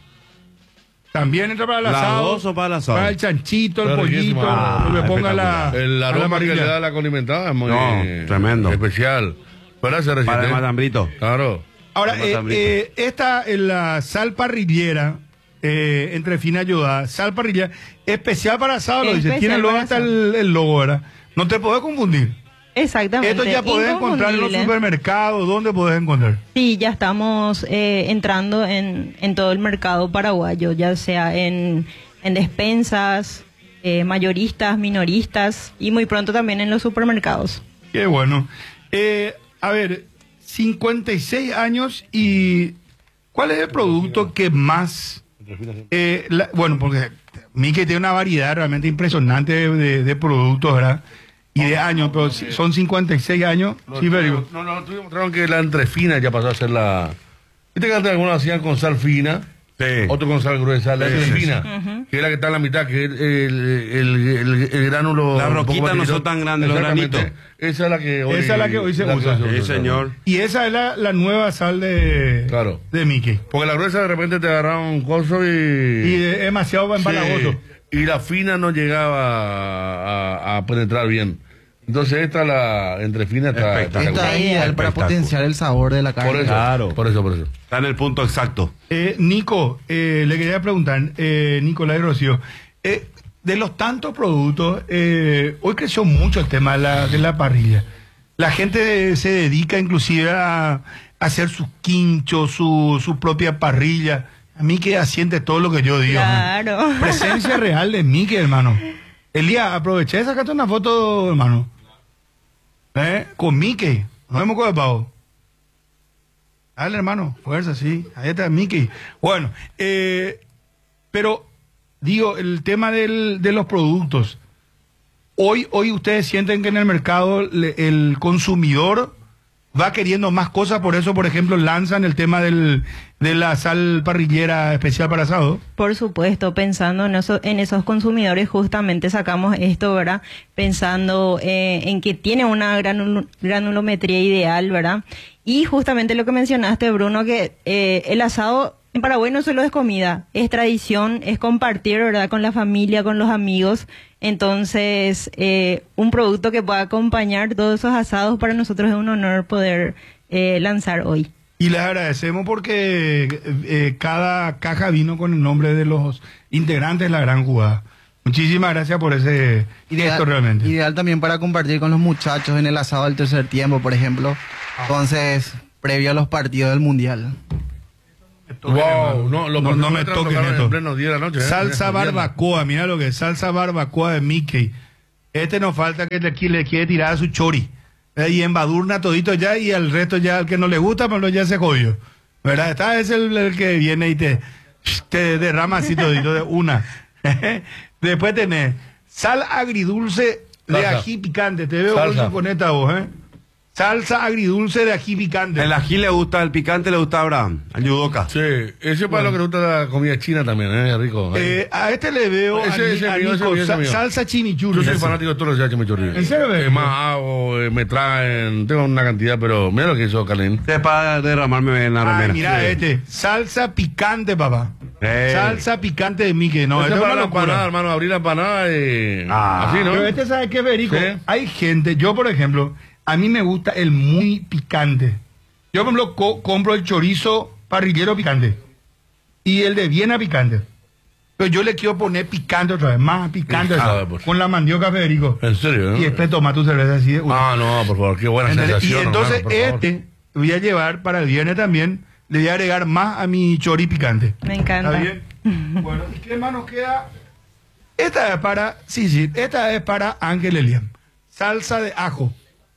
También entra para el asado. O para el asado. Para el chanchito, el Está pollito, ah, lo que ponga la. El aroma que le da la condimentada es muy no, tremendo. especial. Para ese Para el matambrito. Claro. Ahora, eh, eh, esta, eh, la sal parrillera, eh, entre fina ayuda, sal parrillera, especial para asado, lo dice. Tiene luego hasta el, el logo, ¿verdad? No te podés confundir. Exactamente. Esto ya podés encontrar en los supermercados. ¿Dónde podés encontrar? Sí, ya estamos eh, entrando en, en todo el mercado paraguayo, ya sea en, en despensas, eh, mayoristas, minoristas y muy pronto también en los supermercados. Qué bueno. Eh, a ver, cincuenta y seis años y ¿cuál es el producto que más... Eh, la, bueno, porque Mickey tiene una variedad realmente impresionante de, de, de productos, ¿verdad? Y de años, pero si son cincuenta y seis años. No, sí, pero... no, no, tú mostraron que la entrefina ya pasó a ser la... ¿Viste que antes algunos hacían con sal fina? Sí. Otro con sal gruesa. La sí, entrefina, sí, sí. que es la que está en la mitad, que es el, el, el, el gránulo... Las roquitas no son tan grandes, los granitos. Esa es la que hoy, esa es la que hoy se la usa. Que sí, señor. Y esa es la, la nueva sal de, claro. de Mickey. Porque la gruesa de repente te agarraba un coso y... Y es demasiado empalagoso. Sí. Y la fina no llegaba a, a penetrar bien. Entonces esta, la entrefina, está... Está, está ideal para potenciar el sabor de la carne. Por eso, claro. por eso, por eso. Está en el punto exacto. Eh, Nico, eh, le quería preguntar, eh, Nicolás y Rocío, eh, de los tantos productos, eh, hoy creció mucho el tema de la, de la parrilla. La gente se dedica inclusive a, a hacer sus quinchos, su, su propia parrilla. A mí que asiente todo lo que yo digo. Claro. Man. Presencia real de Mickey, hermano. Elías, aproveché y sacaste una foto, hermano. ¿Eh? Con Mickey. No hemos copado. Dale, hermano. Fuerza, sí. Ahí está Mickey. Bueno, eh, pero digo, el tema del, de los productos. Hoy, hoy ustedes sienten que en el mercado le, el consumidor va queriendo más cosas, por eso, por ejemplo, lanzan el tema del, de la sal parrillera especial para asado. Por supuesto, pensando en, eso, en esos consumidores, justamente sacamos esto, ¿verdad? Pensando eh, en que tiene una granul granulometría ideal, ¿verdad? Y justamente lo que mencionaste, Bruno, que eh, el asado en Paraguay no solo es comida, es tradición, es compartir, ¿verdad? Con la familia, con los amigos. Entonces, eh, un producto que pueda acompañar todos esos asados para nosotros es un honor poder eh, lanzar hoy. Y les agradecemos porque eh, eh, cada caja vino con el nombre de los integrantes de la gran jugada. Muchísimas gracias por ese gesto realmente. Ideal también para compartir con los muchachos en el asado del tercer tiempo, por ejemplo. Entonces, previo a los partidos del Mundial. Wow, no, lo no, no me toques esto. en pleno día de la noche, ¿eh? Salsa En pleno barbacoa, mira lo que es, salsa barbacoa de Mickey. Este nos falta que le, que le quiere tirar a su chori. Eh, Y embadurna todito ya y al resto ya, al que no le gusta, pero ya se jodió. ¿Verdad? Esta es el, el que viene y te, te derrama así todito de una. Después tenés sal agridulce de Salsa. ají picante. Te veo Salsa. con, con esta voz, ¿eh? Salsa agridulce de ají picante. El ají le gusta, el picante le gusta a Abraham, al yudoka. Sí, ese es para lo que le gusta la comida china también, ¿eh? Rico. Eh, a este le veo Ese- a, Ni- ese a mío, ese Nico, mío, ese sa- mío. salsa chimichurri. Yo soy Ese. fanático de todos los chimichurri. ¿En serio? Es más hago, eh, me traen, tengo una cantidad, pero mira lo que hizo Calín. Es para derramarme en la Ay, remera. mira Sí. este, salsa picante, papá. Eh. Salsa picante de Mickey. No, Este esto es para una la empanada, locura. hermano, abrir la empanada y... Ah. así, ¿no? Pero este, ¿sabe qué, Federico? Sí. Hay gente, yo por ejemplo, a mí me gusta el muy picante. Yo, por ejemplo, co- compro el chorizo parrillero picante y el de Viena picante. Pero yo le quiero poner picante otra vez, más picante, Ah, ¿sabes? pues. Con la mandioca, Federico. En serio, ¿no? Y después toma tu cerveza así de una. Ah, no, por favor, qué buena ¿Entendés? Y sensación. entonces hermano, por favor. este voy a llevar para el viernes también, le voy a agregar más a mi chori picante. Me encanta. ¿Está bien? Bueno, ¿y qué más nos queda? Esta es para, sí, sí, esta es para Ángel Elian. Salsa de ajo.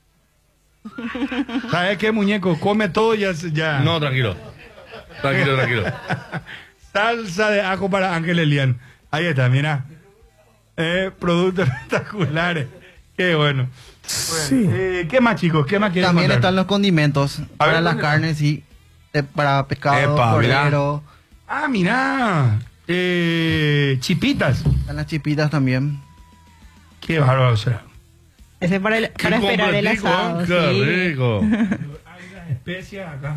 ¿Sabes qué, muñeco? Come todo y ya. se- ya. No, tranquilo. Tranquilo, tranquilo. Salsa de ajo para Ángel Elian. Ahí está, mira. Eh, productos espectaculares. Qué bueno. Bueno, eh, ¿qué más, chicos? ¿Qué más quieren También contar? están los condimentos para ver, las ¿dónde carnes y eh, para pescado, Epa, mirá. cordero. Ah, mira. Eh, chipitas. Están las chipitas también. Qué bárbaro será. Ese para, el- Qué para esperar el completico, asado. ¿eh? Qué sí. rico. Hay las especias acá.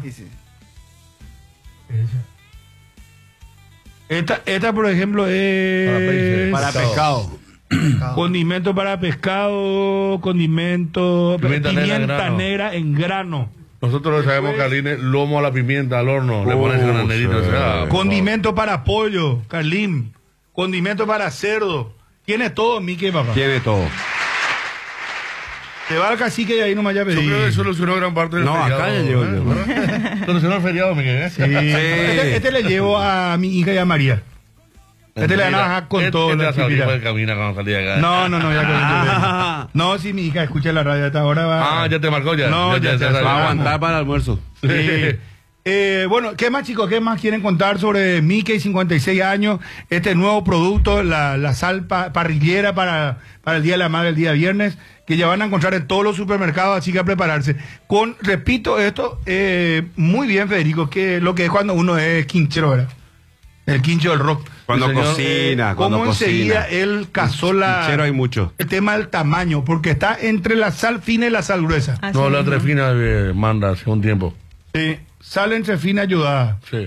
Esta, esta, por ejemplo, es... Para Para pescado. Condimento para pescado, condimento... Pimienta Pimienta, negra en grano. negra en grano. Nosotros lo sabemos, Carlines, lomo a la pimienta al horno. Le pones Oh, granaderito, sí. o sea, Condimento para pollo, Carlín. Condimento para cerdo. Tiene todo, Mickey, papá. Tiene todo. Te va al cacique y ahí nomás ya yo pedí. creo que solucionó gran parte del No, feriado. acá ya llegó, ¿eh? llegó. ¿Verdad? Solucionó el feriado, Miguel. ¿eh? Sí. Este, este le llevo a mi hija y a María. Este le van a bajar con Este- todo. este la ya sabía chipita. cuál camina cuando salía acá. No, no, no, ya con Ah. esto. No, si mi hija escucha la radio hasta ahora va. Ah, ya te marcó ya. No, ya, ya, Va a Vamos. aguantar para el almuerzo. Sí. Eh, bueno, ¿qué más, chicos? ¿Qué más quieren contar sobre Mickey, cincuenta y seis años? Este nuevo producto, la, la sal pa- parrillera para, para el Día de la Madre, el día viernes, que ya van a encontrar en todos los supermercados, así que a prepararse. Con, repito, esto, eh, muy bien, Federico, que lo que es cuando uno es quinchero, ¿verdad? El quincho del rock. Cuando señor. cocina, cuando Cómo enseguida cocina. él cazó la, Quinchero hay mucho. el tema del tamaño, porque está entre la sal fina y la sal gruesa. Así No, la mismo. trefina eh, manda hace un tiempo. Sí, sal entre fina y ayudada. Sí.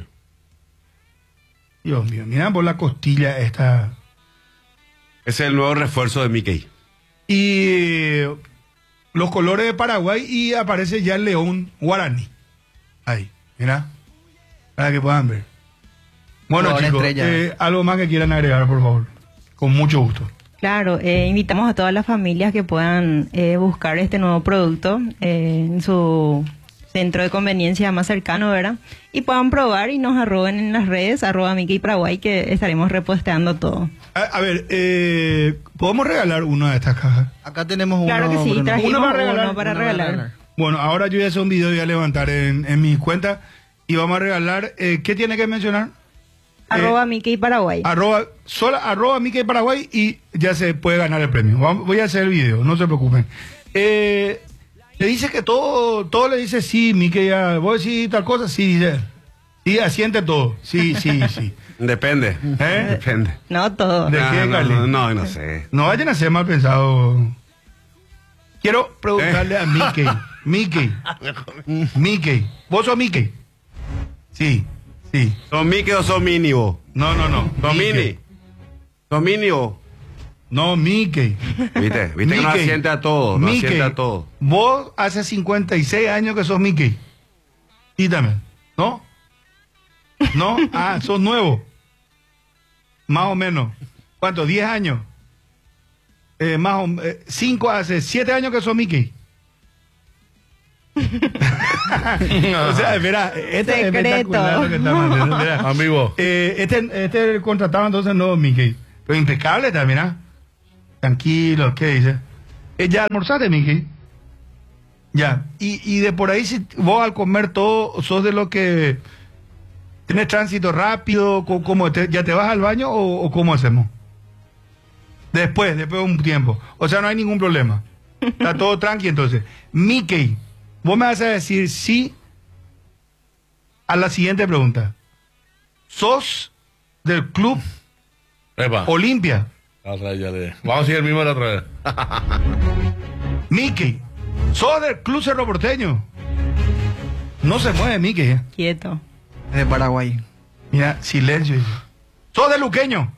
Dios mío, mira por la costilla esta. Ese es el nuevo refuerzo de Mickey. Y eh, los colores de Paraguay y aparece ya el león guaraní. Ahí, mira. Para que puedan ver. Bueno, Jugador chicos, estrella. eh, algo más que quieran agregar, por favor. Con mucho gusto. Claro, eh, invitamos a todas las familias que puedan eh, buscar este nuevo producto eh, en su centro de conveniencia más cercano, ¿verdad? Y puedan probar y nos arroben en las redes, arroba Mickey Paraguay, que estaremos reposteando todo. A, a ver, eh, ¿podemos regalar una de estas cajas? Acá tenemos uno. Claro que sí, Bruno. trajimos Uno para regalar, uno para uno para regalar. regalar. Bueno, ahora yo voy a hacer un video y voy a levantar en, en mi cuenta y vamos a regalar, eh, ¿qué tiene que mencionar? Arroba Mickey Paraguay. Arroba, sola, arroba Mickey Paraguay y ya se puede ganar el premio. Vamos- voy a hacer el video, no se preocupen. Eh, le dice que todo, todo le dice sí, Mickey, ya, vos decís tal cosa, sí, dice. Sí, asiente todo. Sí, sí, sí. Depende. ¿Eh? Depende. No todo. ¿De Ah, qué, no, Carly? no, no, no sé. No vayan a ser mal pensado. Quiero preguntarle a Mickey. Mickey. Mickey. ¿Vos sos Mickey? Sí, sí. ¿Son Mickey o son Mini vos? No, no, no. ¿Son Mickey. Mini? ¿Son Mini vos? No, Mickey. ¿Viste? ¿Viste que no Mickey. asiente a todo? No Mickey. asiente a todo. Vos hace cincuenta y seis años que sos Mickey. Quítame. ¿No? ¿No? Ah, sos nuevo. Más o menos. ¿Cuánto? ¿diez años? Eh, más o eh, cinco, hace siete años que sos Mickey. O sea, espera, este es espectacular lo que está mandando, mira. Amigo. Eh, este, este contratado entonces no Mickey. Pero impecable también, ¿ah? Tranquilo, ¿qué dice? Eh, ¿Ya almorzaste, Mickey? Ya. Y, y de por ahí, si vos al comer todo, sos de lo que tienes tránsito rápido, ¿cómo te, ya te vas al baño o, o cómo hacemos? Después, después de un tiempo. O sea, no hay ningún problema. Está todo tranqui entonces. Mickey, vos me vas a decir sí a la siguiente pregunta. ¿Sos del club Epa. Olimpia? Otra vez ya le- Vamos a seguir el mismo de la otra vez. Mickey, ¿sos del club Cerro Porteño? No se mueve Mickey, ¿eh? Quieto. De Paraguay. Mira, silencio. ¿Sos de Luqueño?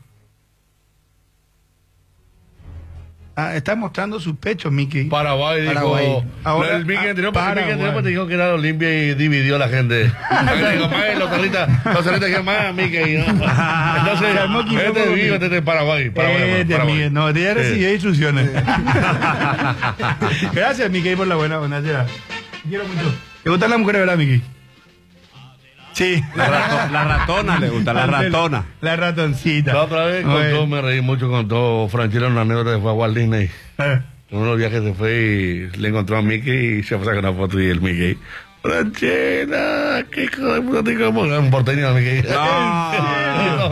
Ah, está mostrando su pecho, Mickey. Paraguay, dijo. Paraguay. Ahora, Ahora, el Mickey ah, anterior, porque el Mickey anterior Paraguay. te dijo que era de Olimpia y dividió a la gente. Ahí dijo, "Mae, los cerritas, los cerritas que más, Mickey, ¿no?" Entonces, Se armó quilombo este conmigo. vivo, este de Paraguay. Paraguay, Eh, de Paraguay. Miguel, no, ya recibí Sí. instrucciones. Gracias, Mickey, por la buena buena será. Quiero mucho. ¿Te gustan las mujeres, verdad, Mickey? Sí. La, rato- la ratona le gusta, la ratona. La ratoncita. La otra vez Bueno. contó, me reí mucho, contó Franchella una anécdota que fue a Walt Disney. Eh. En uno de los viajes se fue y le encontró a Mickey y se fue a sacar una foto y el Mickey. Franchella, qué hijo de puta, te como un porteño Mickey. No.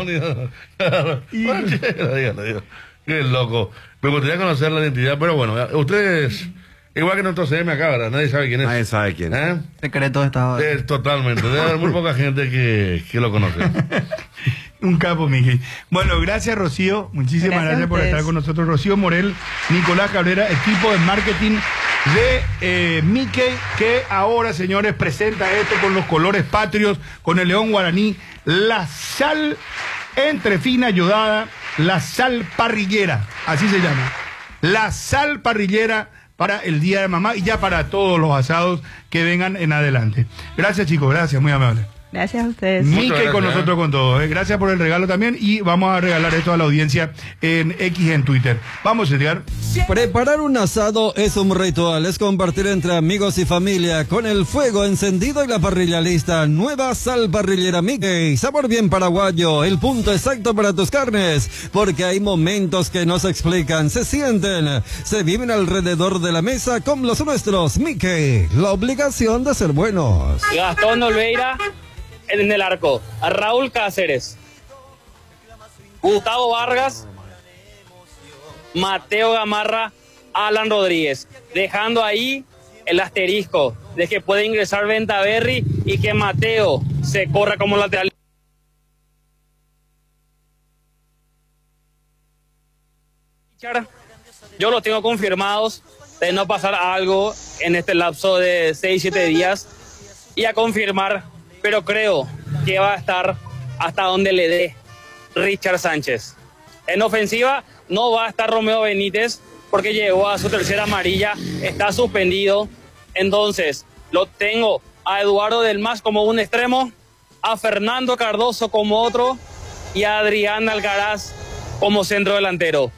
Franchella, dígale, dígale. Qué loco. Me gustaría conocer la identidad, pero bueno, ustedes, igual que nuestro C M acá, ¿verdad? Nadie sabe quién es. Nadie sabe quién. ¿Eh? Secreto de Estado. Eh, totalmente. Debe haber muy poca gente que, que lo conoce. Un capo, Mickey. Bueno, gracias, Rocío. Muchísimas Gracias gracias, a por ustedes. estar con nosotros. Rocío Morel, Nicolás Cabrera, equipo de marketing de eh, Mickey, que ahora, señores, presenta esto con los colores patrios, con el león guaraní, la sal entre fina yodada, la sal parrillera, así se llama. La sal parrillera para el Día de Mamá y ya para todos los asados que vengan en adelante. Gracias, chicos, gracias, muy amable. Gracias a ustedes. Mickey gracias, con ¿eh? nosotros con todo. ¿eh? Gracias por el regalo también y vamos a regalar esto a la audiencia en X en Twitter. Vamos, Edgar. Preparar un asado es un ritual, es compartir entre amigos y familia con el fuego encendido y la parrilla lista. Nueva sal parrillera Mickey, sabor bien paraguayo, el punto exacto para tus carnes, porque hay momentos que no se explican, se sienten, se viven alrededor de la mesa con los nuestros. Mickey, la obligación de ser buenos. Gastón Olveira en el arco, a Raúl Cáceres, Gustavo Vargas, Mateo Gamarra, Alan Rodríguez, dejando ahí el asterisco de que puede ingresar Ventaverri y que Mateo se corra como lateral. Yo los tengo confirmados de no pasar algo en este lapso de seis siete días y a confirmar, pero creo que va a estar hasta donde le dé Richard Sánchez. En ofensiva no va a estar Romeo Benítez porque llegó a su tercera amarilla, está suspendido. Entonces lo tengo a Eduardo Del Mas como un extremo, a Fernando Cardoso como otro y a Adrián Alcaraz como centro delantero.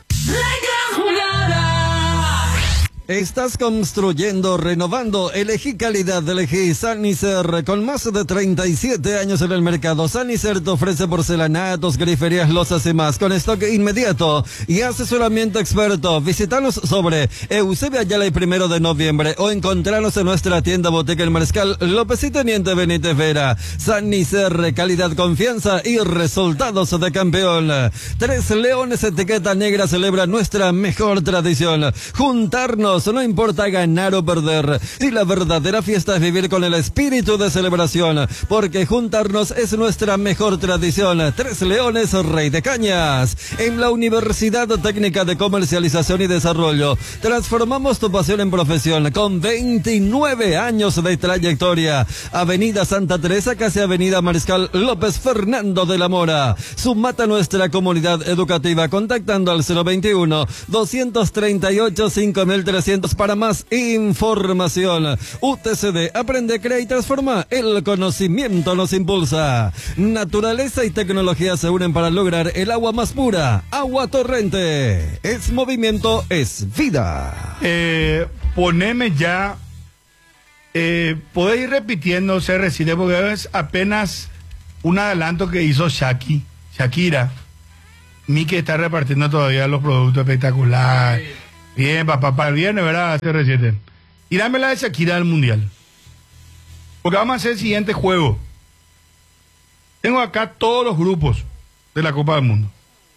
Estás construyendo, renovando, elegí calidad, elegí Sanicer, con más de treinta y siete años en el mercado. Sanicer te ofrece porcelanatos, griferías, losas y más, con stock inmediato y asesoramiento experto. Visítanos sobre Eusebio Ayala y Primero de Noviembre o encontrarnos en nuestra tienda Boteca El Mariscal López y Teniente Benítez Vera. Sanicer, calidad, confianza y resultados de campeón. Tres Leones Etiqueta Negra celebra nuestra mejor tradición. Juntarnos, no importa ganar o perder. Y la verdadera fiesta es vivir con el espíritu de celebración, porque juntarnos es nuestra mejor tradición. Tres Leones, Rey de Cañas. En la Universidad Técnica de Comercialización y Desarrollo, transformamos tu pasión en profesión con veintinueve años de trayectoria. Avenida Santa Teresa, casi Avenida Mariscal López Fernando de la Mora. Sumata a nuestra comunidad educativa contactando al cero veintiuno, doscientos treinta y ocho, cinco mil trescientos trescientos para más información. U T C D, aprende, crea y transforma. El conocimiento nos impulsa. Naturaleza y tecnología se unen para lograr el agua más pura. Agua Torrente. Es movimiento, es vida. Eh, poneme ya. Eh, podéis ir repitiendo C R siete porque es apenas un adelanto que hizo Shaki, Shakira. Miki está repartiendo todavía los productos espectaculares. Bien, papá, para el viernes, ¿verdad? C R siete. Y dame la de Shakira del Mundial. Porque vamos a hacer el siguiente juego. Tengo acá todos los grupos de la Copa del Mundo.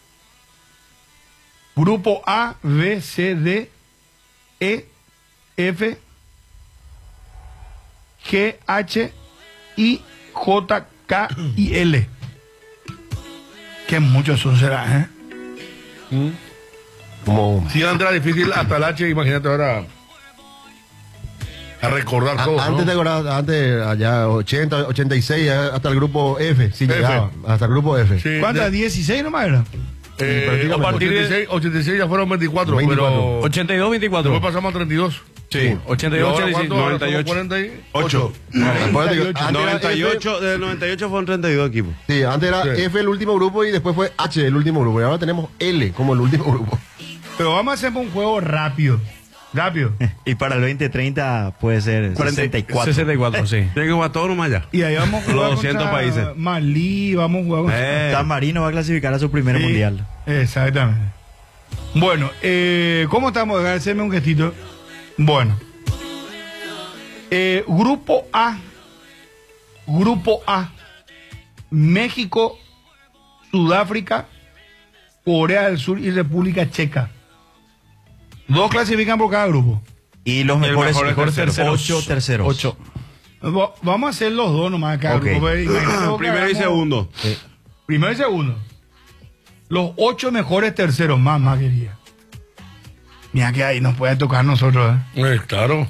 Grupo A, B, C, D, E, F, G, H, I, J, K y L. Qué muchos son, será, ¿eh? ¿Mm? Como... Si antes era difícil hasta el H, imagínate ahora a recordar A, todo, antes ¿no? te acordás, antes allá ochenta, ochenta y seis ya hasta el grupo F, sí F. llegaba, hasta el grupo F. Sí, ¿Cuántas? de- dieciséis nomás era. Eh, a partir de ochenta y seis, ochenta y seis ya fueron veinticuatro, pero ochenta y dos, veinticuatro. después pasamos a treinta y dos. Sí, ochenta y dos, ahora ochenta y seis, cuánto? Ahora noventa y somos ocho. cuarenta y ocho. Acuérdate que antes era noventa y F, ocho, del noventa y ocho fueron treinta y dos equipos. sí, antes era Sí. F el último grupo y después fue H el último grupo. Y ahora tenemos L como el último grupo. Pero vamos a hacer un juego rápido. Rápido. Y para el veinte treinta puede ser sesenta y cuatro. sesenta y cuatro, sí. Tiene que jugar todo nomás ya. Y ahí vamos a jugar Los doscientos contra países. Malí, vamos a jugar contra... Eh, San Marino va a clasificar a su primer Sí, mundial. Exactamente. Bueno, eh, ¿cómo estamos? Hacerme un gestito. Bueno. Eh, grupo A. Grupo A. México, Sudáfrica, Corea del Sur y República Checa. Dos clasifican por cada grupo. Y los mejores, mejor es mejores terceros. ocho terceros. Ocho. Va- Vamos a hacer los dos nomás acá. Ok. grupo. Imagínate vos que primero y hagamos- segundo. Primero y segundo. Los ocho mejores terceros, más, más quería. Mira que ahí nos puede tocar a nosotros, ¿eh? Eh, claro.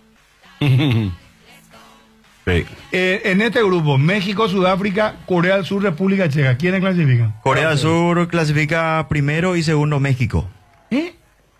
Sí. Eh, en este grupo, México, Sudáfrica, Corea del Sur, República Checa. ¿Quiénes clasifican? Corea del Sur clasifica primero y segundo México. ¿Eh?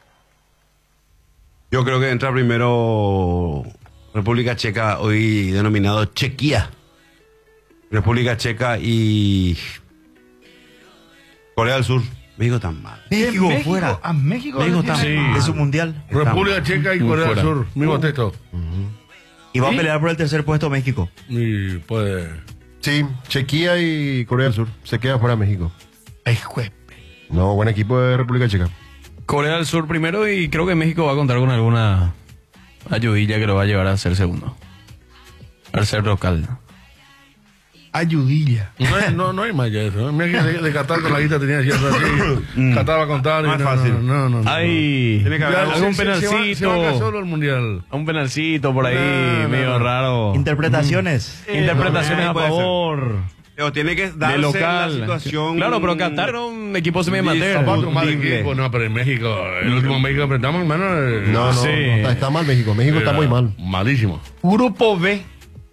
Yo creo que entra primero República Checa, hoy denominado Chequia. República Checa y Corea del Sur. México tan mal. México, México, fuera. a México, México le está tiene- mal. Es su mundial. República Checa y Corea del fuera. Sur. Mismo texto. Y va a pelear por el tercer puesto México. Y pues. Sí, Chequia y Corea del Sur. Se queda fuera México. Ay, jue- No, buen equipo de República Checa. Corea del Sur primero y creo que México va a contar con alguna ayudilla que lo va a llevar a ser segundo. Al ser local. Ayudilla. No hay, no, no hay más ya eso. ¿eh? Mira que de, de Qatar con la guita tenía cierto así. Qatar va a contar. y Más no, fácil. No, no, no. Ay, Tiene que haber Ya, algo. algún se- se- se va- penalcito. Se va, solo el mundial. Un penalcito por ahí, No, no, medio no. raro. Interpretaciones. Interpretaciones no, a puede ser. favor Pero tiene que de darse local. la situación. Claro, pero Qatar era un equipo semi-amateur. Zapato mal Discutible. equipo. No, pero en México, el último México enfrentamos, hermano. eh, No, no, Sí. no, está, está mal México. México está era muy mal. Malísimo. Grupo B.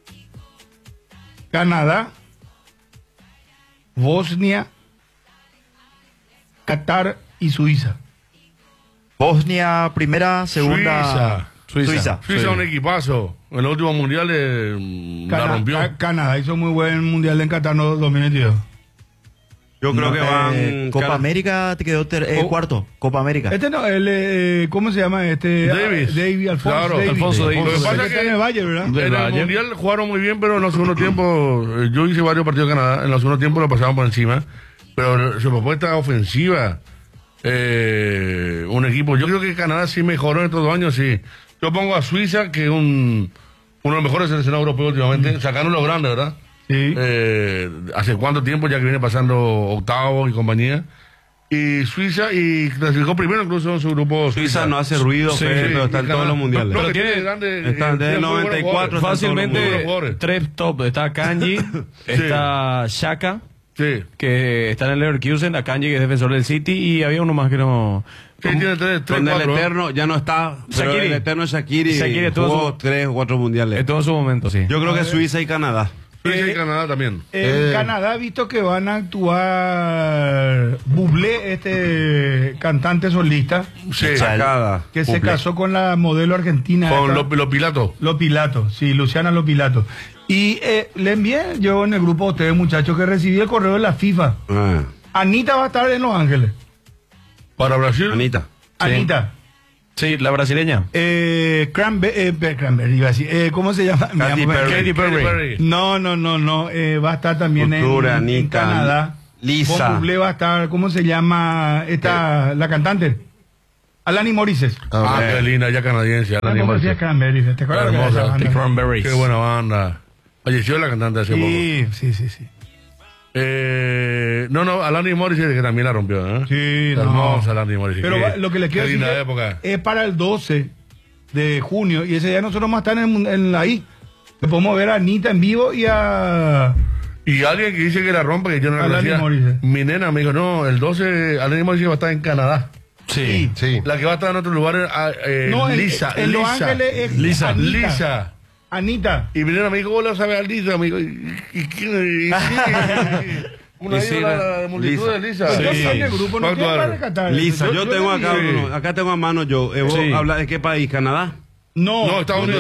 Canadá, Bosnia, Qatar y Suiza. Bosnia primera, segunda. Suiza. Suiza. Suiza Sí. un equipazo. En los últimos mundiales mm, la Cana- rompió. Ca- Canadá hizo muy buen mundial en Qatar no, dos mil veintidós. Yo creo que van. Eh, Copa cada- América te quedó ter- eh, Oh. cuarto. Copa América. Este no, el, eh, ¿cómo se llama este? Davis. Ah, David, Alfonso Claro, Davis. Alfonso Davis. Lo que pasa Este es está en el Valle, ¿verdad? Del En el Valle. mundial jugaron muy bien, pero en los segundos tiempos, eh, yo hice varios partidos de Canadá, en los segundos tiempos lo pasaban por encima, pero su propuesta ofensiva, eh, un equipo, yo creo que Canadá sí mejoró en estos dos años, sí. Yo pongo a Suiza, que es un, uno de los mejores seleccionados europeos últimamente, sacando los grandes, ¿verdad? Sí. Eh, ¿Hace cuánto tiempo ya que viene pasando octavos y compañía? Y Suiza, y clasificó primero incluso en su grupo. Suiza no hace ruido, Sí, Fede, sí, pero está en y todos Canadá. los mundiales. No, Pero que tiene- grandes, Está eh, desde tiene muy buenos noventa y cuatro, jugadores. Fácilmente Muy buenos jugadores. tres top. Está Kanji, está Shaka, Sí. que está en el Leverkusen, a Kanji, que es defensor del City, y había uno más que no... Sí, tiene tres, tres, Con el cuatro. Eterno ya no está. Pero Shaqiri. el Eterno Shakiri Shaqiri estuvo jugó su- tres o cuatro mundiales. En todo su momento, sí. Yo creo que Suiza y Canadá. Suecia Eh, y Canadá también. En Eh. Canadá he visto que van a actuar Bublé, este cantante solista, Sí, Sacada. que se Bublé. casó con la modelo argentina. con esta- los los Pilatos. Lopilato, sí, Luciana Lopilato. Y eh, le envié yo en el grupo a ustedes, muchachos, que recibí el correo de la FIFA. Ah, Anita va a estar en Los Ángeles. Para Brasil. Anita. Anita. Sí, la brasileña. Eh, Cranbe- eh, Be- Cranberry, iba a decir. Eh, ¿Cómo se llama? Me Katy llamo- Perry. Katy Perry. Katy Perry. No, no, no, no. eh, va a estar también en, Cultura, en Anita, Canadá. Lisa. Con Bublé va a estar, ¿cómo se llama esta, la cantante? Alanis Morissette. Ah, Ah, qué linda, ya canadiense. Ah, Alanis ¿cómo decía Morissette. Cranberry? ¿Te acuerdas de Hermosa. esa banda? The Cranberries. Qué buena banda. Falleció la cantante hace poco. Sí, sí, sí, sí. Eh, no, no, Alanis Morissette que también la rompió, ¿eh? Sí, no. Hermosa Alanis Morissette. Pero Qué- va- lo que les quiero qué decir linda es, época. es para el doce de junio y ese día nosotros vamos a estar en, en ahí. Le podemos ver a Anita en vivo y a... Y alguien que dice que la rompa, que yo no la Alanis conocía. Morissette. Mi nena me dijo, no, el doce, Alanis Morissette va a estar en Canadá. Sí. Sí. La que va a estar en otro lugar es ah, eh, No, en- Lisa. en Los Lisa. Ángeles es Lisa. Anita. Lisa. Anita. Y mi nena me dijo, ¿vos la sabes a Lisa? Me dijo, ¿y, y quién? y quién? Una Y sí, ídola la- de la multitud Lisa. de Lisa. Yo Sí. soy del grupo, no Va a quiero actuar. rescatar. Lisa, yo, tengo le acá, dije- uno, acá tengo a mano yo. Eh, ¿vos Sí. habla de qué país? ¿Canadá? No, No, Estados Unidos.